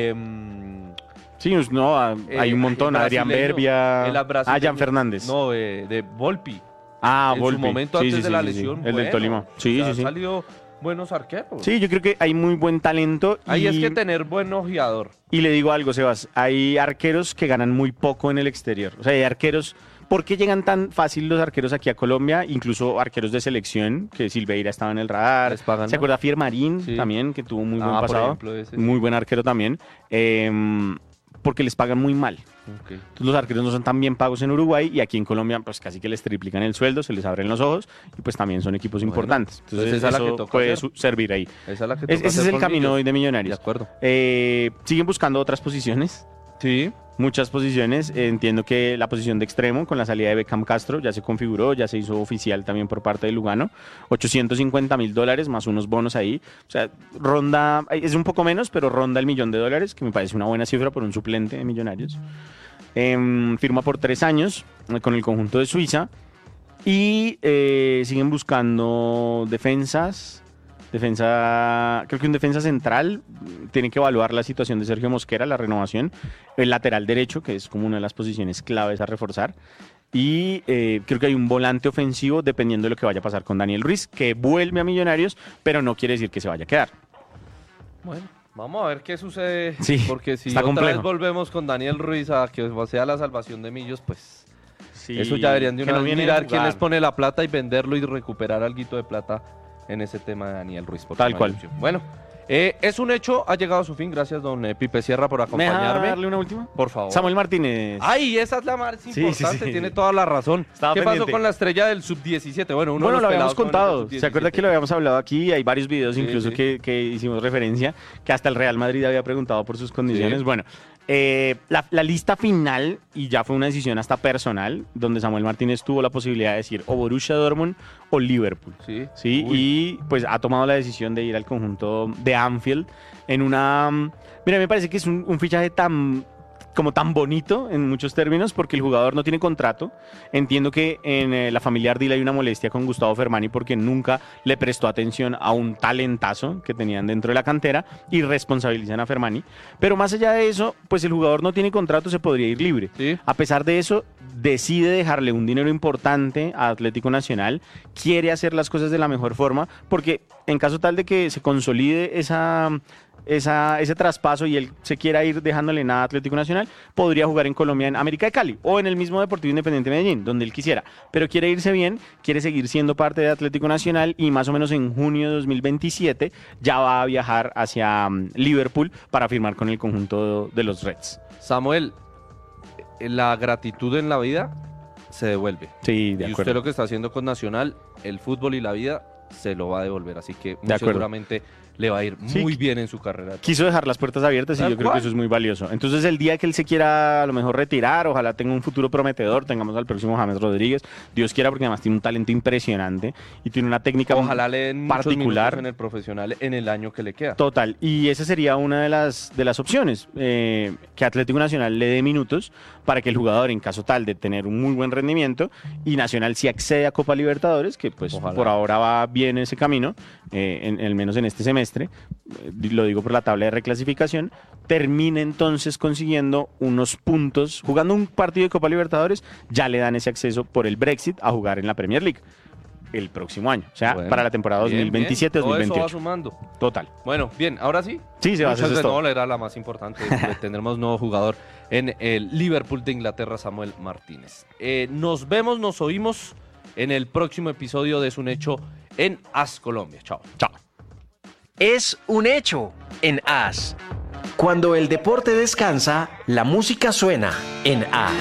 em, Sí, pues, no, ah, eh, hay un el montón. Adrián brasileño, Berbia. el Ah, brasileño- Jan Fernández. No, eh, de Volpi. ah, en Volpi. su momento Sí, antes sí, de sí, la sí, sí. lesión. El del bueno. Tolima. Sí, O sea, sí, han sí. salido buenos arqueros. Sí, yo creo que hay muy buen talento. Ahí y, es que tener buen ojeador. y le digo algo, Sebas. Hay arqueros que ganan muy poco en el exterior. O sea, hay arqueros. ¿Por qué llegan tan fácil los arqueros aquí a Colombia? Incluso arqueros de selección, que Silveira estaba en el radar. Les pagan, ¿Se ¿no? acuerda Fier Marín Sí. también, que tuvo muy buen Ah, por pasado? ejemplo, ese sí. Muy buen arquero también. Em, porque les pagan muy mal. Ok. Entonces, los arqueros no son tan bien pagos en Uruguay y aquí en Colombia pues casi que les triplican el sueldo, se les abren los ojos y pues también son equipos Bueno, importantes. Entonces, entonces esa es la eso que toca puede hacer. su- servir ahí. Esa es la que Es- toca ese es hacer el con camino Millos. hoy de De Millonarios. acuerdo. Eh, siguen buscando otras posiciones, Sí. muchas posiciones. Eh, entiendo que la posición de extremo con la salida de Beckham Castro ya se configuró, ya se hizo oficial también por parte de Lugano. ochocientos cincuenta mil dólares más unos bonos ahí. O sea, ronda, es un poco menos, pero ronda el millón de dólares, que me parece una buena cifra por un suplente de Millonarios. Em, firma por tres años eh, con el conjunto de Suiza y eh, siguen buscando defensas. Defensa, creo que un defensa central. Tienen que evaluar la situación de Sergio Mosquera, la renovación. El lateral derecho, que es como una de las posiciones claves a reforzar. y eh, creo que hay un volante ofensivo dependiendo de lo que vaya a pasar con Daniel Ruiz, que vuelve a Millonarios, pero no quiere decir que se vaya a quedar. Bueno, vamos a ver qué sucede, Sí, porque si está otra complejo. vez volvemos con Daniel Ruiz a que sea la salvación de Millos, pues Sí, eso ya deberían de que una no vez viene a mirar quién jugar. les pone la plata y venderlo y recuperar alguito de plata en ese tema de Daniel Ruiz. porque Tal no hay cual. opción. Bueno, eh, es un hecho, ha llegado a su fin. Gracias, don eh, Pipe Sierra, por ¿Me deja acompañarme. darle una última? Por favor. Samuel Martínez. Ay, esa es la más Sí, sí, importante, sí. tiene toda la razón. Estaba ¿Qué pasó pendiente. con la estrella del sub diecisiete? Bueno, uno Bueno, de lo los habíamos pelados jóvenes contado. del sub ¿Se acuerda que lo diecisiete? habíamos hablado aquí? Hay varios videos Sí, incluso sí. Que, que hicimos referencia, que hasta el Real Madrid había preguntado por sus condiciones. Sí. Bueno, eh, la, la lista final, y ya fue una decisión hasta personal, donde Samuel Martínez tuvo la posibilidad de decir o Borussia Dortmund o Liverpool. Sí. Sí, Uy. y pues ha tomado la decisión de ir al conjunto de Anfield en una... Mira, me parece que es un, un fichaje tan como tan bonito en muchos términos porque el jugador no tiene contrato. Entiendo que en eh, la familia Ardila hay una molestia con Gustavo Fermani porque nunca le prestó atención a un talentazo que tenían dentro de la cantera y responsabilizan a Fermani. Pero más allá de eso, pues el jugador no tiene contrato, se podría ir libre. Sí. A pesar de eso, decide dejarle un dinero importante a Atlético Nacional, quiere hacer las cosas de la mejor forma, porque en caso tal de que se consolide esa, esa, ese traspaso y él se quiera ir dejándole nada a Atlético Nacional, podría jugar en Colombia, en América de Cali, o en el mismo Deportivo Independiente de Medellín, donde él quisiera. Pero quiere irse bien, quiere seguir siendo parte de Atlético Nacional y más o menos en junio de dos mil veintisiete ya va a viajar hacia um, Liverpool para firmar con el conjunto de los Reds. Samuel, la gratitud en la vida se devuelve. Sí, de y acuerdo. usted lo que está haciendo con Nacional, el fútbol y la vida, se lo va a devolver. Así que muy De acuerdo. seguramente le va a ir Sí. muy bien en su carrera. Quiso dejar las puertas abiertas y Tal yo creo cual. que eso es muy valioso. Entonces el día que él se quiera a lo mejor retirar, ojalá tenga un futuro prometedor, tengamos al próximo James Rodríguez, Dios quiera, porque además tiene un talento impresionante y tiene una técnica Ojalá le den muchos particular. minutos en el profesional en el año que le queda. Total, y esa sería una de las, de las opciones, eh, que Atlético Nacional le dé minutos para que el jugador, en caso tal de tener un muy buen rendimiento, y Nacional si accede a Copa Libertadores, que pues Ojalá. por ahora va bien ese camino, eh, en, al menos en este semestre, eh, lo digo por la tabla de reclasificación, termine entonces consiguiendo unos puntos, jugando un partido de Copa Libertadores, ya le dan ese acceso por el Brexit a jugar en la Premier League el próximo año, o sea, Bueno, para la temporada bien, dos mil veintisiete bien. dos mil Todo eso va veintiocho. sumando. Total. Bueno, bien, ahora sí. Sí, se va a Muchas hacer de todo. no, era la más importante. Tendremos nuevo jugador en el Liverpool de Inglaterra, Samuel Martínez. Eh, nos vemos, nos oímos en el próximo episodio de Es un Hecho en As Colombia. Chao. Chao. Es un hecho en As. Cuando el deporte descansa, la música suena en As.